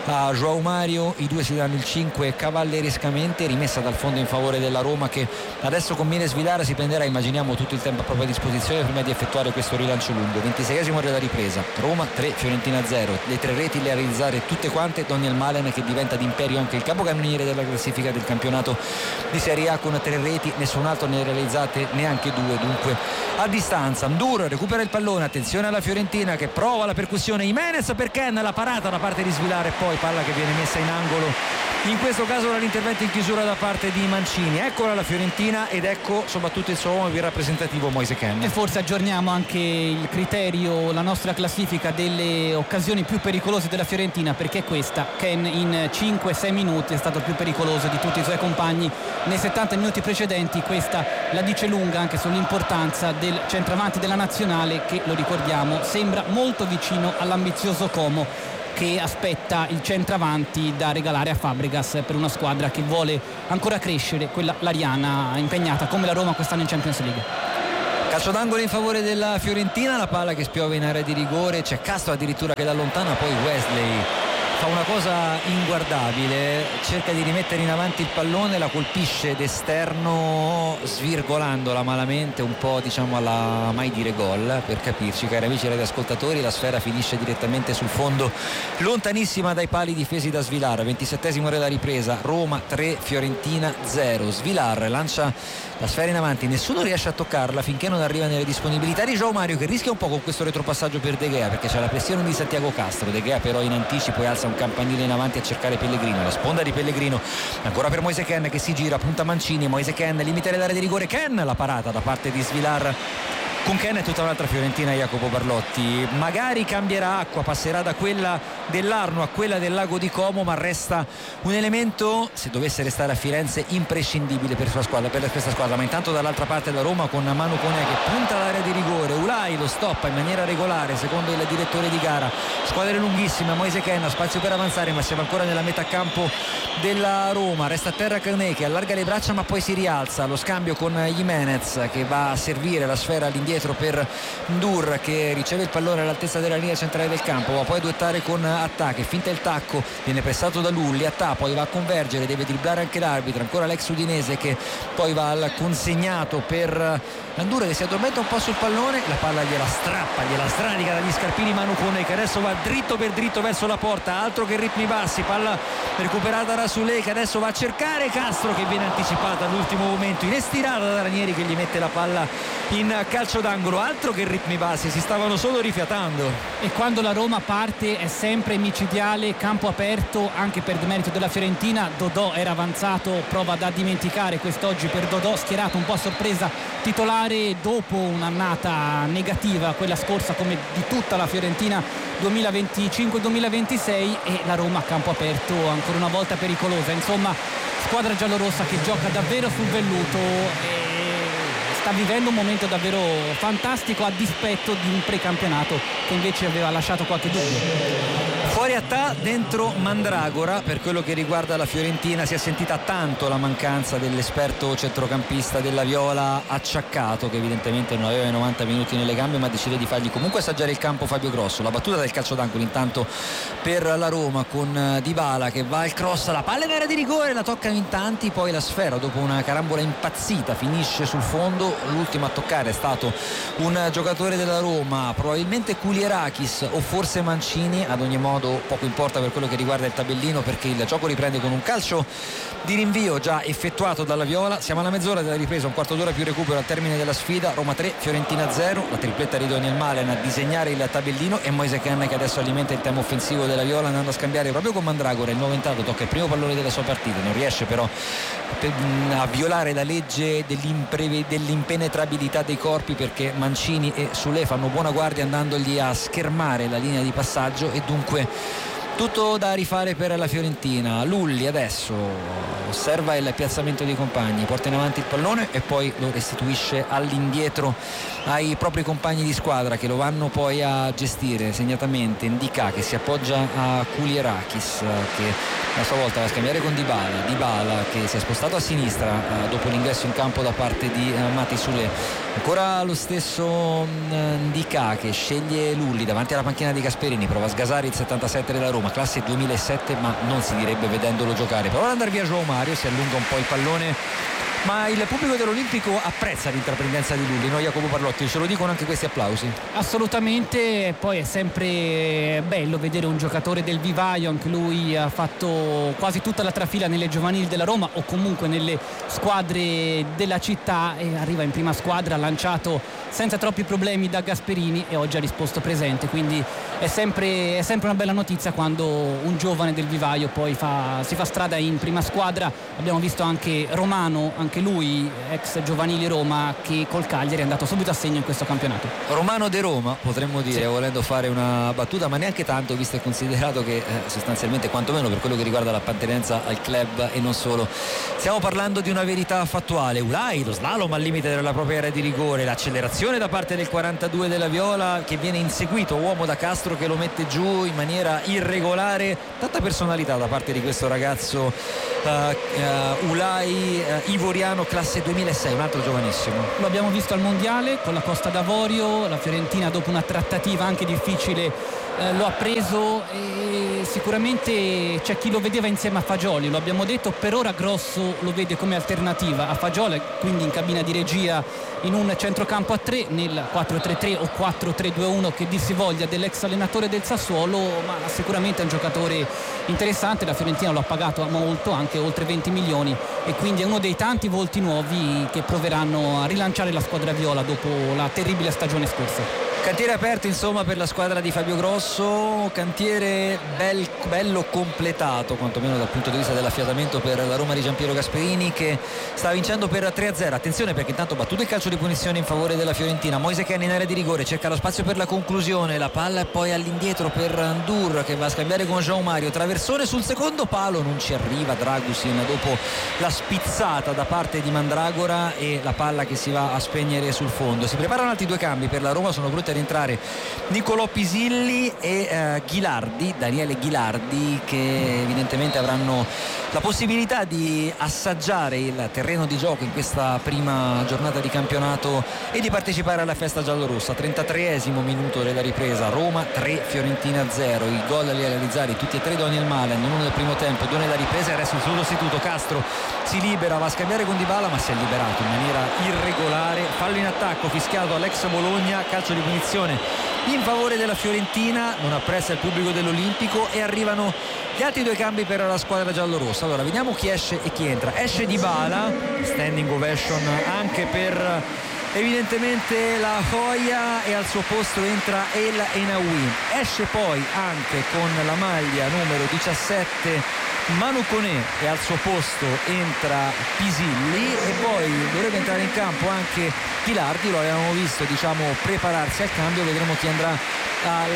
a João Mario, i due si danno il cinque cavallerescamente, rimessa dal fondo in favore della Roma, che adesso con Mines Vilar si prenderà, immaginiamo, tutto il tempo a propria disposizione prima di effettuare questo rilancio lungo. ventiseiesimo della ripresa, Roma tre, Fiorentina zero, le tre reti le a realizzare tutte quante Daniel Malen, che diventa d'imperio anche il capocannoniere della classifica del campionato di Serie A con tre reti, nessun altro ne ha realizzate neanche due, dunque a distanza. Ndur recupera il pallone, attenzione alla Fiorentina che prova la percussione, Jimenez per Ken, la parata da parte di Svilar e poi palla che viene messa in angolo, in questo caso dall'intervento in chiusura da parte di Mancini. Eccola la Fiorentina ed ecco soprattutto il suo uomo più rappresentativo, Moise Kean. E forse aggiorniamo anche il criterio, la nostra classifica delle occasioni più pericolose della Fiorentina, perché questa, Kean in cinque sei minuti è stato più pericoloso di tutti i suoi compagni nei settanta minuti precedenti. Questa la dice lunga anche sull'importanza del centravanti della nazionale, che, lo ricordiamo, sembra molto vicino all'ambizioso Como, che aspetta il centravanti da regalare a Fabregas per una squadra che vuole ancora crescere, quella lariana, impegnata come la Roma quest'anno in Champions League. Calcio d'angolo in favore della Fiorentina, la palla che spiove in area di rigore, c'è Castro addirittura che da lontana, poi Wesley fa una cosa inguardabile, cerca di rimettere in avanti il pallone, la colpisce d'esterno svirgolandola malamente, un po' diciamo alla mai dire gol, per capirci cari amici radioascoltatori. La sfera finisce direttamente sul fondo, lontanissima dai pali difesi da Svilar. ventisettesimo della ripresa, Roma tre, Fiorentina zero. Svilar lancia la sfera in avanti, nessuno riesce a toccarla finché non arriva nelle disponibilità di João Mario, che rischia un po' con questo retropassaggio per De Gea, perché c'è la pressione di Santiago Castro. De Gea però in anticipo e alza un campanile in avanti a cercare Pellegrino, la sponda di Pellegrino ancora per Moise Kean che si gira, punta Mancini, Moise Kean limite l'area di rigore, Kean, la parata da parte di Svilar. Con Kean è tutta un'altra Fiorentina, Jacopo Barlotti, magari cambierà acqua, passerà da quella dell'Arno a quella del lago di Como, ma resta un elemento, se dovesse restare a Firenze, imprescindibile per, sua squadra, per questa squadra. Ma intanto dall'altra parte la Roma con Manu Koné che punta l'area di rigore, Ulai lo stoppa in maniera regolare secondo il direttore di gara. Squadre lunghissime, Moise Kean ha spazio per avanzare ma siamo ancora nella metà campo della Roma, resta a terra Koné che allarga le braccia ma poi si rialza, lo scambio con Jimenez che va a servire la sfera all'indietro per Ndur che riceve il pallone all'altezza della linea centrale del campo, va poi a duettare con Attà che finta il tacco, viene pressato da Lulli, Attà poi va a convergere, deve dribblare anche l'arbitro, ancora l'ex udinese che poi va al consegnato per Ndur che si addormenta un po' sul pallone, la palla gliela strappa, gliela stranica dagli scarpini Manu Koné che adesso va dritto per dritto verso la porta, altro che ritmi bassi, palla recuperata da Soulé che adesso va a cercare Castro che viene anticipata all'ultimo momento in estirata da Ranieri che gli mette la palla in calcio d'angolo, altro che ritmi bassi, si stavano solo rifiatando. E quando la Roma parte è sempre micidiale, campo aperto anche per demerito della Fiorentina. Dodò era avanzato, prova da dimenticare quest'oggi per Dodò, schierato un po' a sorpresa titolare dopo un'annata negativa, quella scorsa come di tutta la Fiorentina duemilaventicinque duemilaventisei, e la Roma a campo aperto ancora una volta pericolosa. Insomma, squadra giallorossa che gioca davvero sul velluto e sta vivendo un momento davvero fantastico a dispetto di un precampionato che invece aveva lasciato qualche dubbio. Fuori Attà, dentro Mandragora. Per quello che riguarda la Fiorentina si è sentita tanto la mancanza dell'esperto centrocampista della Viola acciaccato, che evidentemente non aveva i novanta minuti nelle gambe, ma decide di fargli comunque assaggiare il campo Fabio Grosso. La battuta del calcio d'angolo intanto per la Roma con Dybala che va al cross, la palla in area di rigore, la toccano in tanti, poi la sfera dopo una carambola impazzita finisce sul fondo. L'ultimo a toccare è stato un giocatore della Roma, probabilmente Kulierakis o forse Mancini, ad ogni modo poco importa per quello che riguarda il tabellino, perché il gioco riprende con un calcio di rinvio già effettuato dalla Viola. Siamo alla mezz'ora della ripresa, un quarto d'ora più recupero al termine della sfida. Roma tre, Fiorentina zero, la tripletta di Daniel Malen a disegnare il tabellino e Moise Kean che adesso alimenta il tema offensivo della Viola andando a scambiare proprio con Mandragora. Il nuovo entrato tocca il primo pallone della sua partita, non riesce però a violare la legge dell'impenetrabilità dei corpi, perché Mancini e Soulé fanno buona guardia andandogli a schermare la linea di passaggio e dunque tutto da rifare per la Fiorentina. Lulli adesso osserva il piazzamento dei compagni, porta in avanti il pallone e poi lo restituisce all'indietro ai propri compagni di squadra che lo vanno poi a gestire, segnatamente Ndicà che si appoggia a Kulierakis che a sua volta va a scambiare con Dybala, Dybala che si è spostato a sinistra eh, dopo l'ingresso in campo da parte di eh, Mati Soulé. Ancora lo stesso Ndicà che sceglie Lulli davanti alla panchina di Gasperini, prova a sgasare il settantasette della Roma. insomma classe duemilasette, ma non si direbbe vedendolo giocare. Prova ad andare via João Mario, si allunga un po' il pallone, ma il pubblico dell'Olimpico apprezza l'intraprendenza di Lulli, no Jacopo Parlotti? Ce lo dicono anche questi applausi. Assolutamente, poi è sempre bello vedere un giocatore del vivaio, anche lui ha fatto quasi tutta la trafila nelle giovanili della Roma o comunque nelle squadre della città, e arriva in prima squadra, lanciato senza troppi problemi da Gasperini e oggi ha risposto presente, quindi è sempre, è sempre una bella notizia quando un giovane del vivaio poi fa, si fa strada in prima squadra. Abbiamo visto anche Romano, anche lui ex giovanili Roma, che col Cagliari è andato subito a segno in questo campionato. Romano de Roma, potremmo dire, sì, volendo fare una battuta, ma neanche tanto, visto e considerato che eh, sostanzialmente, quantomeno per quello che riguarda l'appartenenza al club e non solo, stiamo parlando di una verità fattuale. Ulai, lo slalom al limite della propria area di rigore, l'accelerazione da parte del quarantadue della Viola che viene inseguito, uomo da Castro che lo mette giù in maniera irregolare, tanta personalità da parte di questo ragazzo uh, uh, Ulai uh, ivoriano, classe duemilasei, un altro giovanissimo. Lo abbiamo visto al mondiale con la Costa d'Avorio, la Fiorentina dopo una trattativa anche difficile eh, lo ha preso, e sicuramente c'è chi lo vedeva insieme a Fagioli, lo abbiamo detto, per ora Grosso lo vede come alternativa a Fagioli, quindi in cabina di regia in un centrocampo a tre nel quattro tre tre o quattro tre due uno che dir si voglia dell'ex allenatore del Sassuolo, ma sicuramente è un giocatore interessante. La Fiorentina lo ha pagato molto, anche oltre venti milioni, e quindi è uno dei tanti volti nuovi che proveranno a rilanciare la squadra viola dopo la terribile stagione scorsa. Cantiere aperto insomma per la squadra di Fabio Grosso, cantiere bel, bello completato quantomeno dal punto di vista dell'affiatamento per la Roma di Giampiero Gasperini, che sta vincendo per tre a zero. Attenzione, perché intanto battuto il calcio di punizione in favore della Fiorentina. Moise Kean in area di rigore, cerca lo spazio per la conclusione, la palla è poi all'indietro per Ndur che va a scambiare con João Mario, traversone sul secondo palo, non ci arriva Dragusin dopo la spizzata da parte di Mandragora e la palla che si va a spegnere sul fondo. Si preparano altri due cambi per la Roma, sono pronti ad entrare Nicolò Pisilli e eh, Ghilardi, Daniele Ghilardi, che evidentemente avranno la possibilità di assaggiare il terreno di gioco in questa prima giornata di campionato e di partecipare alla festa giallorossa. trentatreesimo minuto della ripresa, Roma tre, Fiorentina zero. Il gol li ha realizzati tutti e tre Daniel Malen, uno nel primo tempo, due nella ripresa, e adesso il suo sostituto Castro si libera, va a scambiare con Dybala, ma si è liberato in maniera irregolare. Fallo in attacco fischiato all'ex Bologna, calcio di punizione in favore della Fiorentina, non apprezza il pubblico dell'Olimpico, e arrivano gli altri due cambi per la squadra giallorossa. Allora vediamo chi esce e chi entra. Esce Dybala, standing ovation anche per evidentemente la Joya, e al suo posto entra El Enaoui. Esce poi anche con la maglia numero diciassette Manu Koné, e al suo posto entra Pisilli, e poi dovrebbe entrare in campo anche Ghilardi. Lo avevamo visto diciamo prepararsi al cambio, vedremo chi andrà a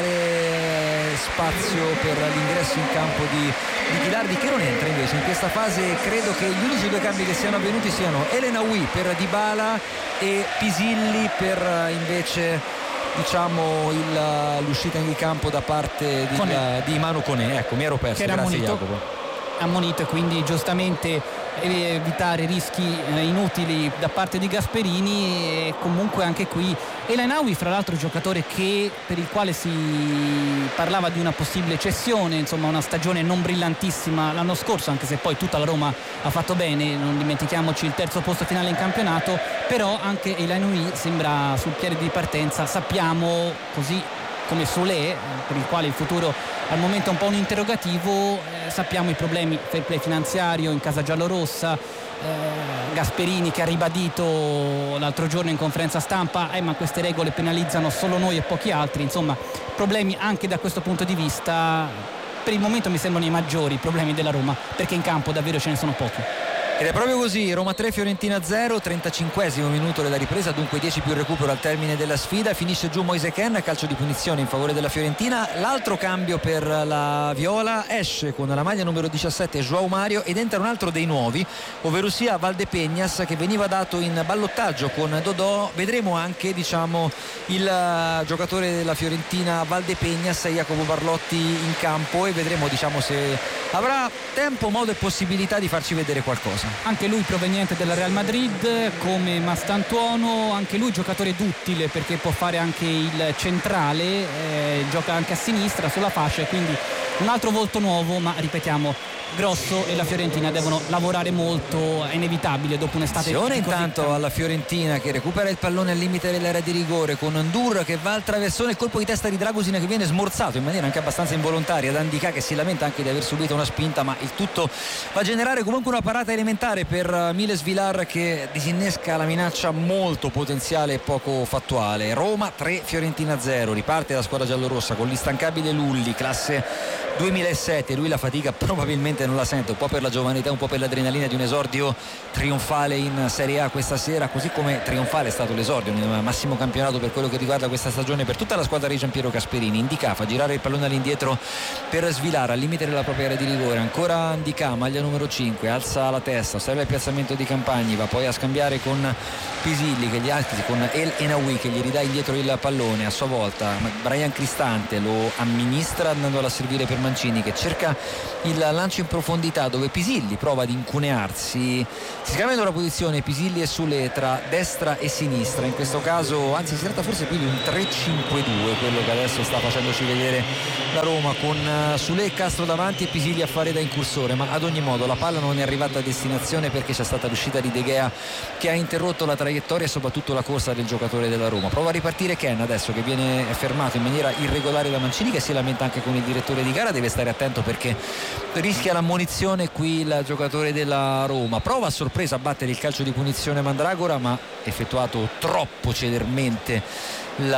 lasciare spazio per l'ingresso in campo di, di Ghilardi, che non entra invece in questa fase. Credo che gli unici due cambi che siano avvenuti siano El Enaoui per Dybala e Pisilli per invece diciamo il, l'uscita in campo da parte di, la, di Manu Koné. Ecco, mi ero perso, grazie ammonito, Jacopo. Ammonito, e quindi giustamente evitare rischi inutili da parte di Gasperini. E comunque anche qui El Enaoui, fra l'altro giocatore che, per il quale si parlava di una possibile cessione, insomma una stagione non brillantissima l'anno scorso, anche se poi tutta la Roma ha fatto bene, non dimentichiamoci il terzo posto finale in campionato, però anche El Enaoui sembra sul piede di partenza. Sappiamo, così come Solé, per il quale il futuro al momento è un po' un interrogativo, eh, sappiamo i problemi fair play finanziario in casa giallorossa, eh, Gasperini che ha ribadito l'altro giorno in conferenza stampa eh, ma queste regole penalizzano solo noi e pochi altri, insomma problemi anche da questo punto di vista. Per il momento mi sembrano i maggiori problemi della Roma, perché in campo davvero ce ne sono pochi. Ed è proprio così, Roma tre, Fiorentina zero, trentacinquesimo minuto della ripresa, dunque dieci più il recupero al termine della sfida. Finisce giù Moise Kean, calcio di punizione in favore della Fiorentina. L'altro cambio per la Viola, esce con la maglia numero diciassette João Mario ed entra un altro dei nuovi, ovvero sia Valdepeñas, che veniva dato in ballottaggio con Dodò. Vedremo anche diciamo il giocatore della Fiorentina Valdepeñas, Jacopo Barlotti, in campo, e vedremo diciamo se avrà tempo, modo e possibilità di farci vedere qualcosa. Anche lui proveniente dalla Real Madrid, come Mastantuono, anche lui giocatore duttile perché può fare anche il centrale, eh, gioca anche a sinistra sulla fascia, e quindi un altro volto nuovo, ma ripetiamo grosso, e la Fiorentina devono lavorare molto, è inevitabile dopo un'estate Attenzione così intanto tanto. alla Fiorentina che recupera il pallone al limite dell'area di rigore con Ndur che va al traversone, il colpo di testa di Dragusin che viene smorzato in maniera anche abbastanza involontaria da Ndicà, che si lamenta anche di aver subito una spinta, ma il tutto va a generare comunque una parata elementare per Miles Vilar che disinnesca la minaccia molto potenziale e poco fattuale. Roma tre, Fiorentina zero, riparte la squadra giallorossa con l'instancabile Lulli, classe duemilasette, lui la fatica probabilmente non la sente, un po' per la giovanità, un po' per l'adrenalina di un esordio trionfale in Serie A questa sera, così come trionfale è stato l'esordio nel massimo campionato per quello che riguarda questa stagione per tutta la squadra di Giampiero Gasperini. Ndicà fa girare il pallone all'indietro per Svilare al limite della propria area di rigore, ancora Ndicà, maglia numero cinque, alza la testa, osserva il piazzamento di Campagni, va poi a scambiare con Pisilli che gli altri, con El Enaoui che gli ridà indietro il pallone, a sua volta Brian Cristante lo amministra andando a servire per Mancini che cerca il lancio in profondità dove Pisilli prova ad incunearsi, si scambiano la posizione Pisilli e Sule tra destra e sinistra, in questo caso anzi si tratta forse più di un tre cinque due quello che adesso sta facendoci vedere la Roma, con Sule e Castro davanti e Pisilli a fare da incursore, ma ad ogni modo la palla non è arrivata a destinazione perché c'è stata l'uscita di De Gea che ha interrotto la traiettoria e soprattutto la corsa del giocatore della Roma. Prova a ripartire Ken adesso che viene fermato in maniera irregolare da Mancini, che si lamenta anche con il direttore di gara, deve stare attento perché rischia l'ammonizione qui il giocatore della Roma. Prova a sorpresa a battere il calcio di punizione Mandragora, ma effettuato troppo celermente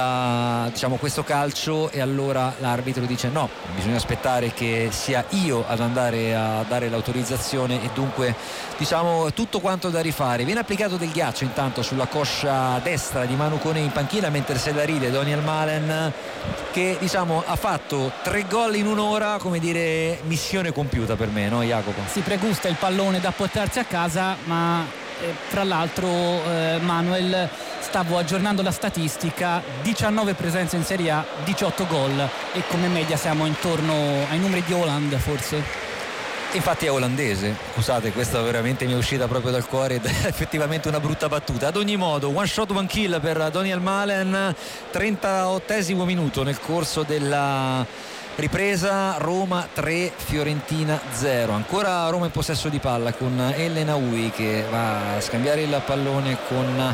la, diciamo, questo calcio, e allora l'arbitro dice no, bisogna aspettare che sia io ad andare a dare l'autorizzazione, e dunque diciamo tutto quanto da rifare. Viene applicato del ghiaccio intanto sulla coscia destra di Manu Koné in panchina, mentre se la ride Daniel Malen che diciamo ha fatto tre gol in un'ora, come dire missione compiuta per me, no Jacopo? Si pregusta il pallone da portarsi a casa, ma eh, fra l'altro eh, Manuel, stavo aggiornando la statistica, diciannove presenze in Serie A, diciotto gol, e come media siamo intorno ai numeri di Haaland forse. Infatti è olandese, scusate, questa veramente mi è uscita proprio dal cuore ed è effettivamente una brutta battuta. Ad ogni modo, one shot one kill per Daniel Malen, trentaottesimo minuto nel corso della ripresa. Roma tre, Fiorentina zero, ancora Roma in possesso di palla con El Enaoui che va a scambiare il pallone con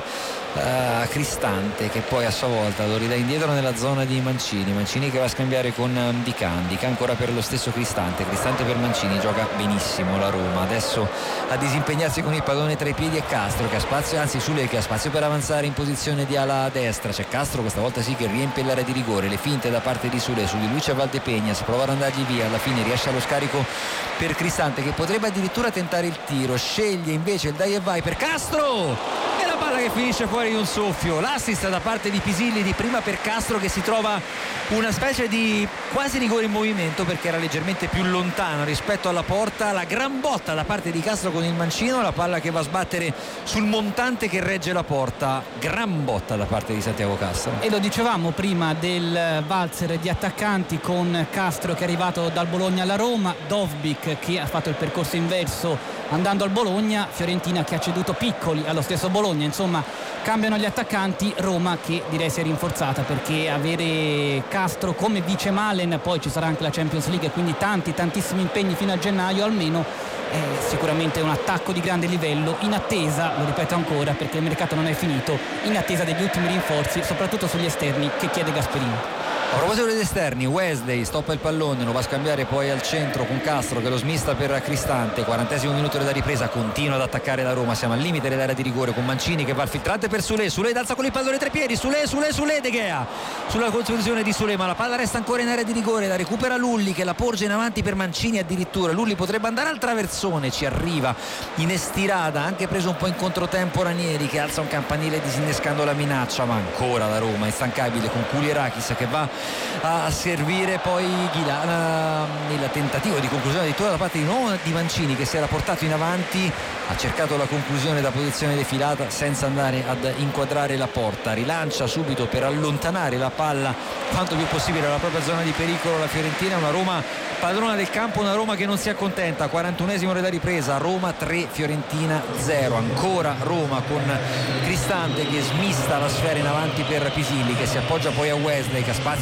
Uh, Cristante, che poi a sua volta lo ridà indietro nella zona di Mancini. Mancini che va a scambiare con Ndicà, Ndicà ancora per lo stesso Cristante, Cristante per Mancini. Gioca benissimo la Roma, adesso a disimpegnarsi con il pallone tra i piedi è Castro che ha spazio, anzi Sule che ha spazio per avanzare in posizione di ala destra. C'è Castro questa volta sì che riempie l'area di rigore, le finte da parte di Sule, su di lui c'è Valdepegna, si prova ad andargli via, alla fine riesce allo scarico per Cristante che potrebbe addirittura tentare il tiro, sceglie invece il dai e vai per Castro, palla che finisce fuori di un soffio. L'assist da parte di Pisilli di prima per Castro, che si trova una specie di quasi rigore in movimento perché era leggermente più lontano rispetto alla porta. La gran botta da parte di Castro con il mancino, la palla che va a sbattere sul montante che regge la porta. Gran botta da parte di Santiago Castro. E lo dicevamo prima del valzer di attaccanti con Castro che è arrivato dal Bologna alla Roma, Dovbyk che ha fatto il percorso inverso andando al Bologna, Fiorentina che ha ceduto Piccoli allo stesso Bologna. Insomma, cambiano gli attaccanti, Roma che direi si è rinforzata perché avere Castro come vice Malen, poi ci sarà anche la Champions League, quindi tanti tantissimi impegni fino a gennaio almeno, è sicuramente un attacco di grande livello, in attesa, lo ripeto ancora perché il mercato non è finito, in attesa degli ultimi rinforzi soprattutto sugli esterni che chiede Gasperini. A proposito degli esterni, Wesley stoppa il pallone, lo va a scambiare poi al centro con Castro che lo smista per Cristante. Quarantesimo minuto della ripresa, continua ad attaccare la Roma, siamo al limite dell'area di rigore con Mancini che va al filtrante per Sule, Sule alza con il pallone tra i piedi, Sule, Sule, Sule, De Gea sulla costruzione di Sule, ma la palla resta ancora in area di rigore, la recupera Lulli che la porge in avanti per Mancini addirittura. Lulli potrebbe andare al traversone, ci arriva in estirada, anche preso un po' in controtempo Ranieri che alza un campanile disinnescando la minaccia, ma ancora la Roma instancabile con Kulierakis che va a servire poi Ghilana. Il tentativo di conclusione addirittura da parte di, no, di Mancini che si era portato in avanti, ha cercato la conclusione da posizione defilata senza andare ad inquadrare la porta, rilancia subito per allontanare la palla quanto più possibile dalla propria zona di pericolo la Fiorentina. Una Roma padrona del campo, una Roma che non si accontenta. quarantunesimo della ripresa, Roma tre, Fiorentina zero, ancora Roma con Cristante che smista la sfera in avanti per Pisilli che si appoggia poi a Wesley che ha spazio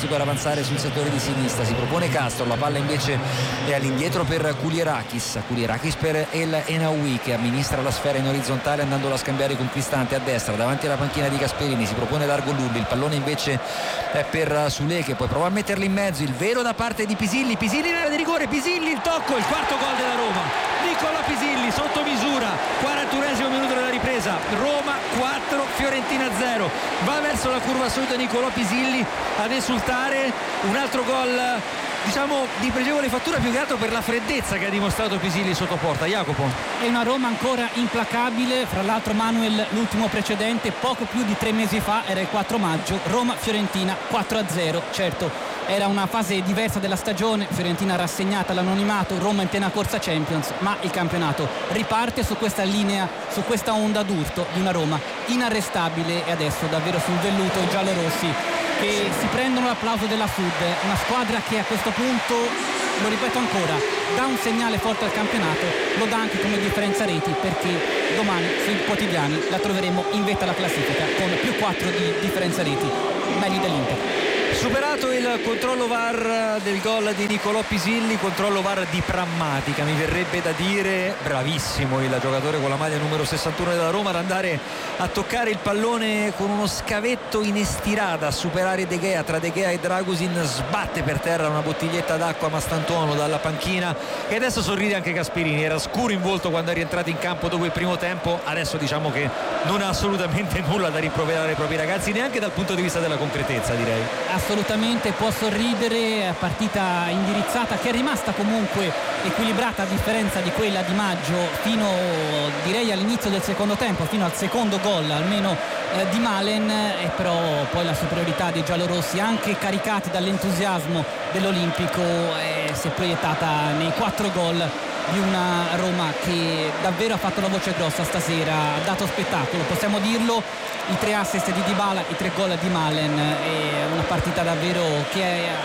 per avanzare sul settore di sinistra, si propone Castro, la palla invece è all'indietro per Kulierakis, Kulierakis per El Enaoui che amministra la sfera in orizzontale andandola a scambiare con Cristante a destra, davanti alla panchina di Gasperini si propone largo Lulli, il pallone invece è per Sule che poi prova a metterlo in mezzo, il vero da parte di Pisilli, Pisilli nella di rigore, Pisilli il tocco, il quarto gol della Roma, Nicola Pisilli sotto misura, quarantunesimo minuto della ripresa, Roma quattro, Fiorentina zero, va verso la curva sud Nicola Pisilli ad esultare, un altro gol diciamo di pregevole fattura più che altro per la freddezza che ha dimostrato Pisilli sotto porta. Jacopo, è una Roma ancora implacabile, fra l'altro Manuel l'ultimo precedente poco più di tre mesi fa era il quattro maggio, Roma-Fiorentina quattro a zero, certo era una fase diversa della stagione, Fiorentina rassegnata all'anonimato, Roma in piena corsa Champions, ma il campionato riparte su questa linea, su questa onda d'urto di una Roma inarrestabile e adesso davvero sul velluto i giallorossi che si prendono l'applauso della Sud, una squadra che a questo punto, lo ripeto ancora, dà un segnale forte al campionato, lo dà anche come differenza reti perché domani sui quotidiani la troveremo in vetta alla classifica con più quattro di differenza reti, meglio dell'Inter. Superato il controllo V A R del gol di Nicolò Pisilli, controllo V A R di prammatica, mi verrebbe da dire, bravissimo il giocatore con la maglia numero sessantuno della Roma ad andare a toccare il pallone con uno scavetto in estirata, a superare De Gea, tra De Gea e Dragusin sbatte per terra una bottiglietta d'acqua Mastantuono dalla panchina e adesso sorride anche Gasperini, era scuro in volto quando è rientrato in campo dopo il primo tempo, adesso diciamo che non ha assolutamente nulla da rimproverare ai propri ragazzi neanche dal punto di vista della concretezza, direi. Assolutamente può sorridere, partita indirizzata che è rimasta comunque equilibrata a differenza di quella di maggio fino direi all'inizio del secondo tempo, fino al secondo gol almeno eh, di Malen, e però poi la superiorità dei giallorossi anche caricati dall'entusiasmo dell'Olimpico eh, si è proiettata nei quattro gol di una Roma che davvero ha fatto la voce grossa stasera, ha dato spettacolo, possiamo dirlo, i tre assist di Dybala, i tre gol di Malen, è una partita davvero che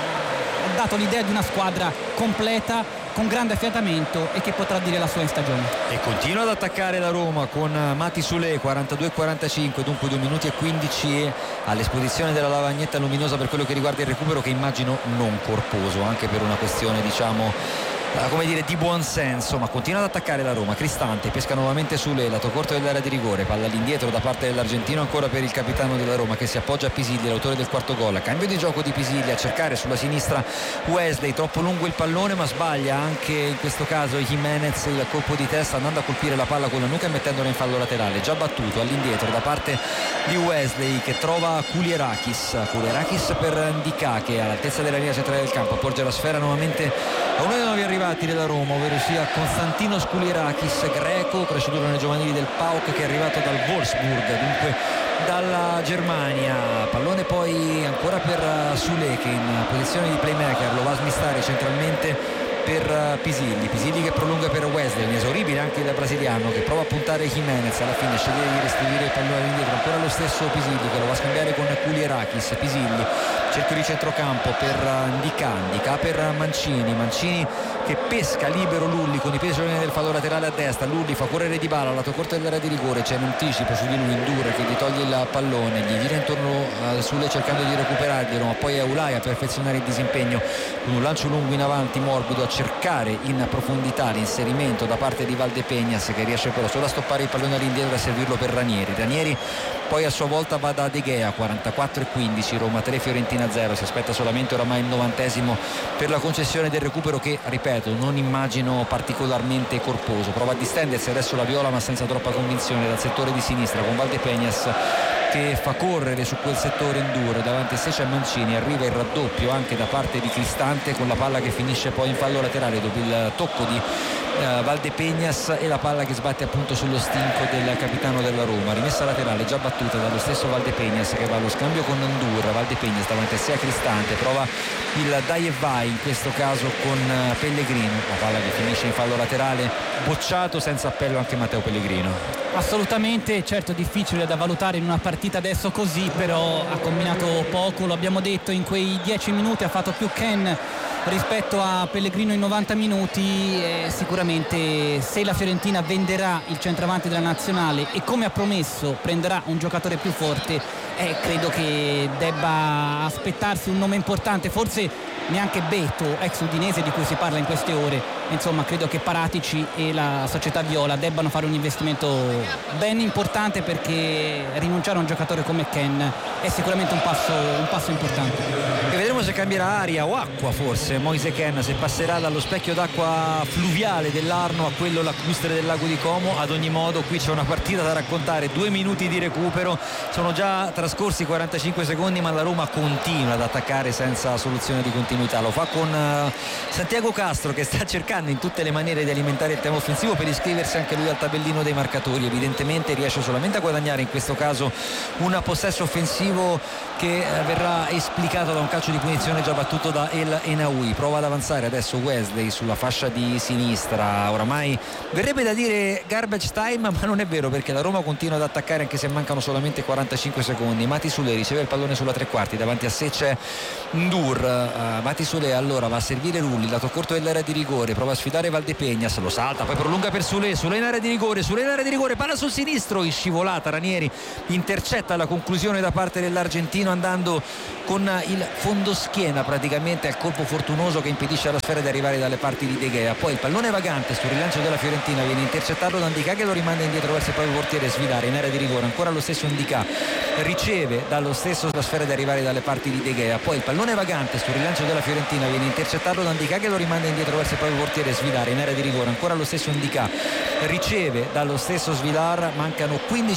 ha dato l'idea di una squadra completa, con grande affiatamento e che potrà dire la sua in stagione. E continua ad attaccare la Roma con Mati Sule, quarantadue quarantacinque, dunque due minuti e quindici all'esposizione della lavagnetta luminosa per quello che riguarda il recupero, che immagino non corposo, anche per una questione diciamo come dire di buon senso, ma continua ad attaccare la Roma. Cristante pesca nuovamente Sule, lato corto dell'area di rigore, palla all'indietro da parte dell'argentino ancora per il capitano della Roma che si appoggia a Pisilli, l'autore del quarto gol, cambio di gioco di Pisilli, a cercare sulla sinistra Wesley, troppo lungo il pallone ma sbaglia anche in questo caso Jimenez il colpo di testa andando a colpire la palla con la nuca e mettendola in fallo laterale, già battuto all'indietro da parte di Wesley che trova Kulierakis, Kulierakis per Ndicà che all'altezza della linea centrale del campo porge la sfera nuovamente a uno dei nuovi arrivati della Roma, ovvero sia Konstantinos Kulierakis, greco, cresciuto nei giovanili del P A O K, che è arrivato dal Wolfsburg, dunque dalla Germania. Pallone poi ancora per Sule che in posizione di playmaker lo va a smistare centralmente per Pisilli, Pisilli che prolunga per Wesley, inesauribile anche il brasiliano che prova a puntare Jimenez, alla fine sceglie di restituire il pallone all'indietro, ancora lo stesso Pisilli che lo va a scambiare con Kulierakis, Pisilli cerco di centrocampo per Ndicà, Ndicà per Mancini, Mancini che pesca libero Lulli con i pesi del fallo laterale a destra, Lulli fa correre Dybala lato corto dell'area di rigore, c'è un anticipo su di lui, Indura che gli toglie il pallone, gli gira intorno a Sule cercando di recuperarglielo, ma poi è Ulai a perfezionare il disimpegno con un lancio lungo in avanti morbido a cercare in profondità l'inserimento da parte di Valdepeñas che riesce però solo a stoppare il pallone all'indietro e a servirlo per Ranieri. Ranieri poi a sua volta va da De Gea, quarantaquattro e quindici, Roma tre Fiorentina zero, si aspetta solamente oramai il novantesimo per la concessione del recupero che, ripeto, non immagino particolarmente corposo. Prova a distendersi adesso la Viola ma senza troppa convinzione dal settore di sinistra con Valdepeñas che fa correre su quel settore Enduro, davanti a sé c'è Mancini, arriva il raddoppio anche da parte di Cristante con la palla che finisce poi in fallo laterale dopo il tocco di uh, Valdepeñas e la palla che sbatte appunto sullo stinco del capitano della Roma, rimessa laterale già battuta dallo stesso Valdepeñas che va allo scambio con Enduro, Valdepeñas davanti a sé a Cristante, prova il dai e vai in questo caso con uh, Pellegrino, la palla che finisce in fallo laterale, bocciato senza appello anche Matteo Pellegrino. Assolutamente, certo difficile da valutare in una partita adesso così, però ha combinato poco, lo abbiamo detto, in quei dieci minuti ha fatto più Ken rispetto a Pellegrino in novanta minuti. Eh, sicuramente se la Fiorentina venderà il centravanti della nazionale e come ha promesso prenderà un giocatore più forte, eh, credo che debba aspettarsi un nome importante, forse neanche Beto, ex udinese di cui si parla in queste ore. Insomma, credo che Paratici e la società viola debbano fare un investimento ben importante, perché rinunciare a un giocatore come Ken è sicuramente un passo, un passo importante. E vedremo se cambierà aria o acqua, forse Moise Kean, se passerà dallo specchio d'acqua fluviale dell'Arno a quello lacustre del lago di Como. Ad ogni modo qui c'è una partita da raccontare, due minuti di recupero, sono già trascorsi quarantacinque secondi, ma la Roma continua ad attaccare senza soluzione di continuità. Lo fa con uh, Santiago Castro, che sta cercando in tutte le maniere di alimentare il tema offensivo per iscriversi anche lui al tabellino dei marcatori. Evidentemente riesce solamente a guadagnare in questo caso un possesso offensivo che eh, verrà esplicato da un calcio di punizione già battuto da El Enaoui. Prova ad avanzare adesso Wesley sulla fascia di sinistra, oramai verrebbe da dire garbage time, ma non è vero, perché la Roma continua ad attaccare anche se mancano solamente quarantacinque secondi. Mati Sule riceve il pallone sulla tre quarti, davanti a sé c'è Ndur. uh, Mati Sule allora va a servire Rulli, lato corto dell'area di rigore, prova a sfidare Valdepeñas, lo salta, poi prolunga per Sule, Sule in area di rigore, Sule in area di rigore, palla sul sinistro, in scivolata Ranieri intercetta la conclusione da parte dell'argentino, andando con il fondoschiena praticamente al colpo fortunoso che impedisce alla sfera di arrivare dalle parti di De Gea. Poi il pallone vagante sul rilancio della Fiorentina viene intercettato da Ndicà, che lo rimanda indietro verso il proprio portiere Svilare in area di rigore, ancora lo stesso Ndicà riceve dallo stesso la sfera di arrivare dalle parti di De Gea. Poi il pallone vagante sul rilancio della Fiorentina viene intercettato da Ndicà, che lo rimanda indietro verso il proprio portiere Svilare in area di rigore, ancora lo stesso Ndicà riceve dallo stesso Svilar, mancano quindici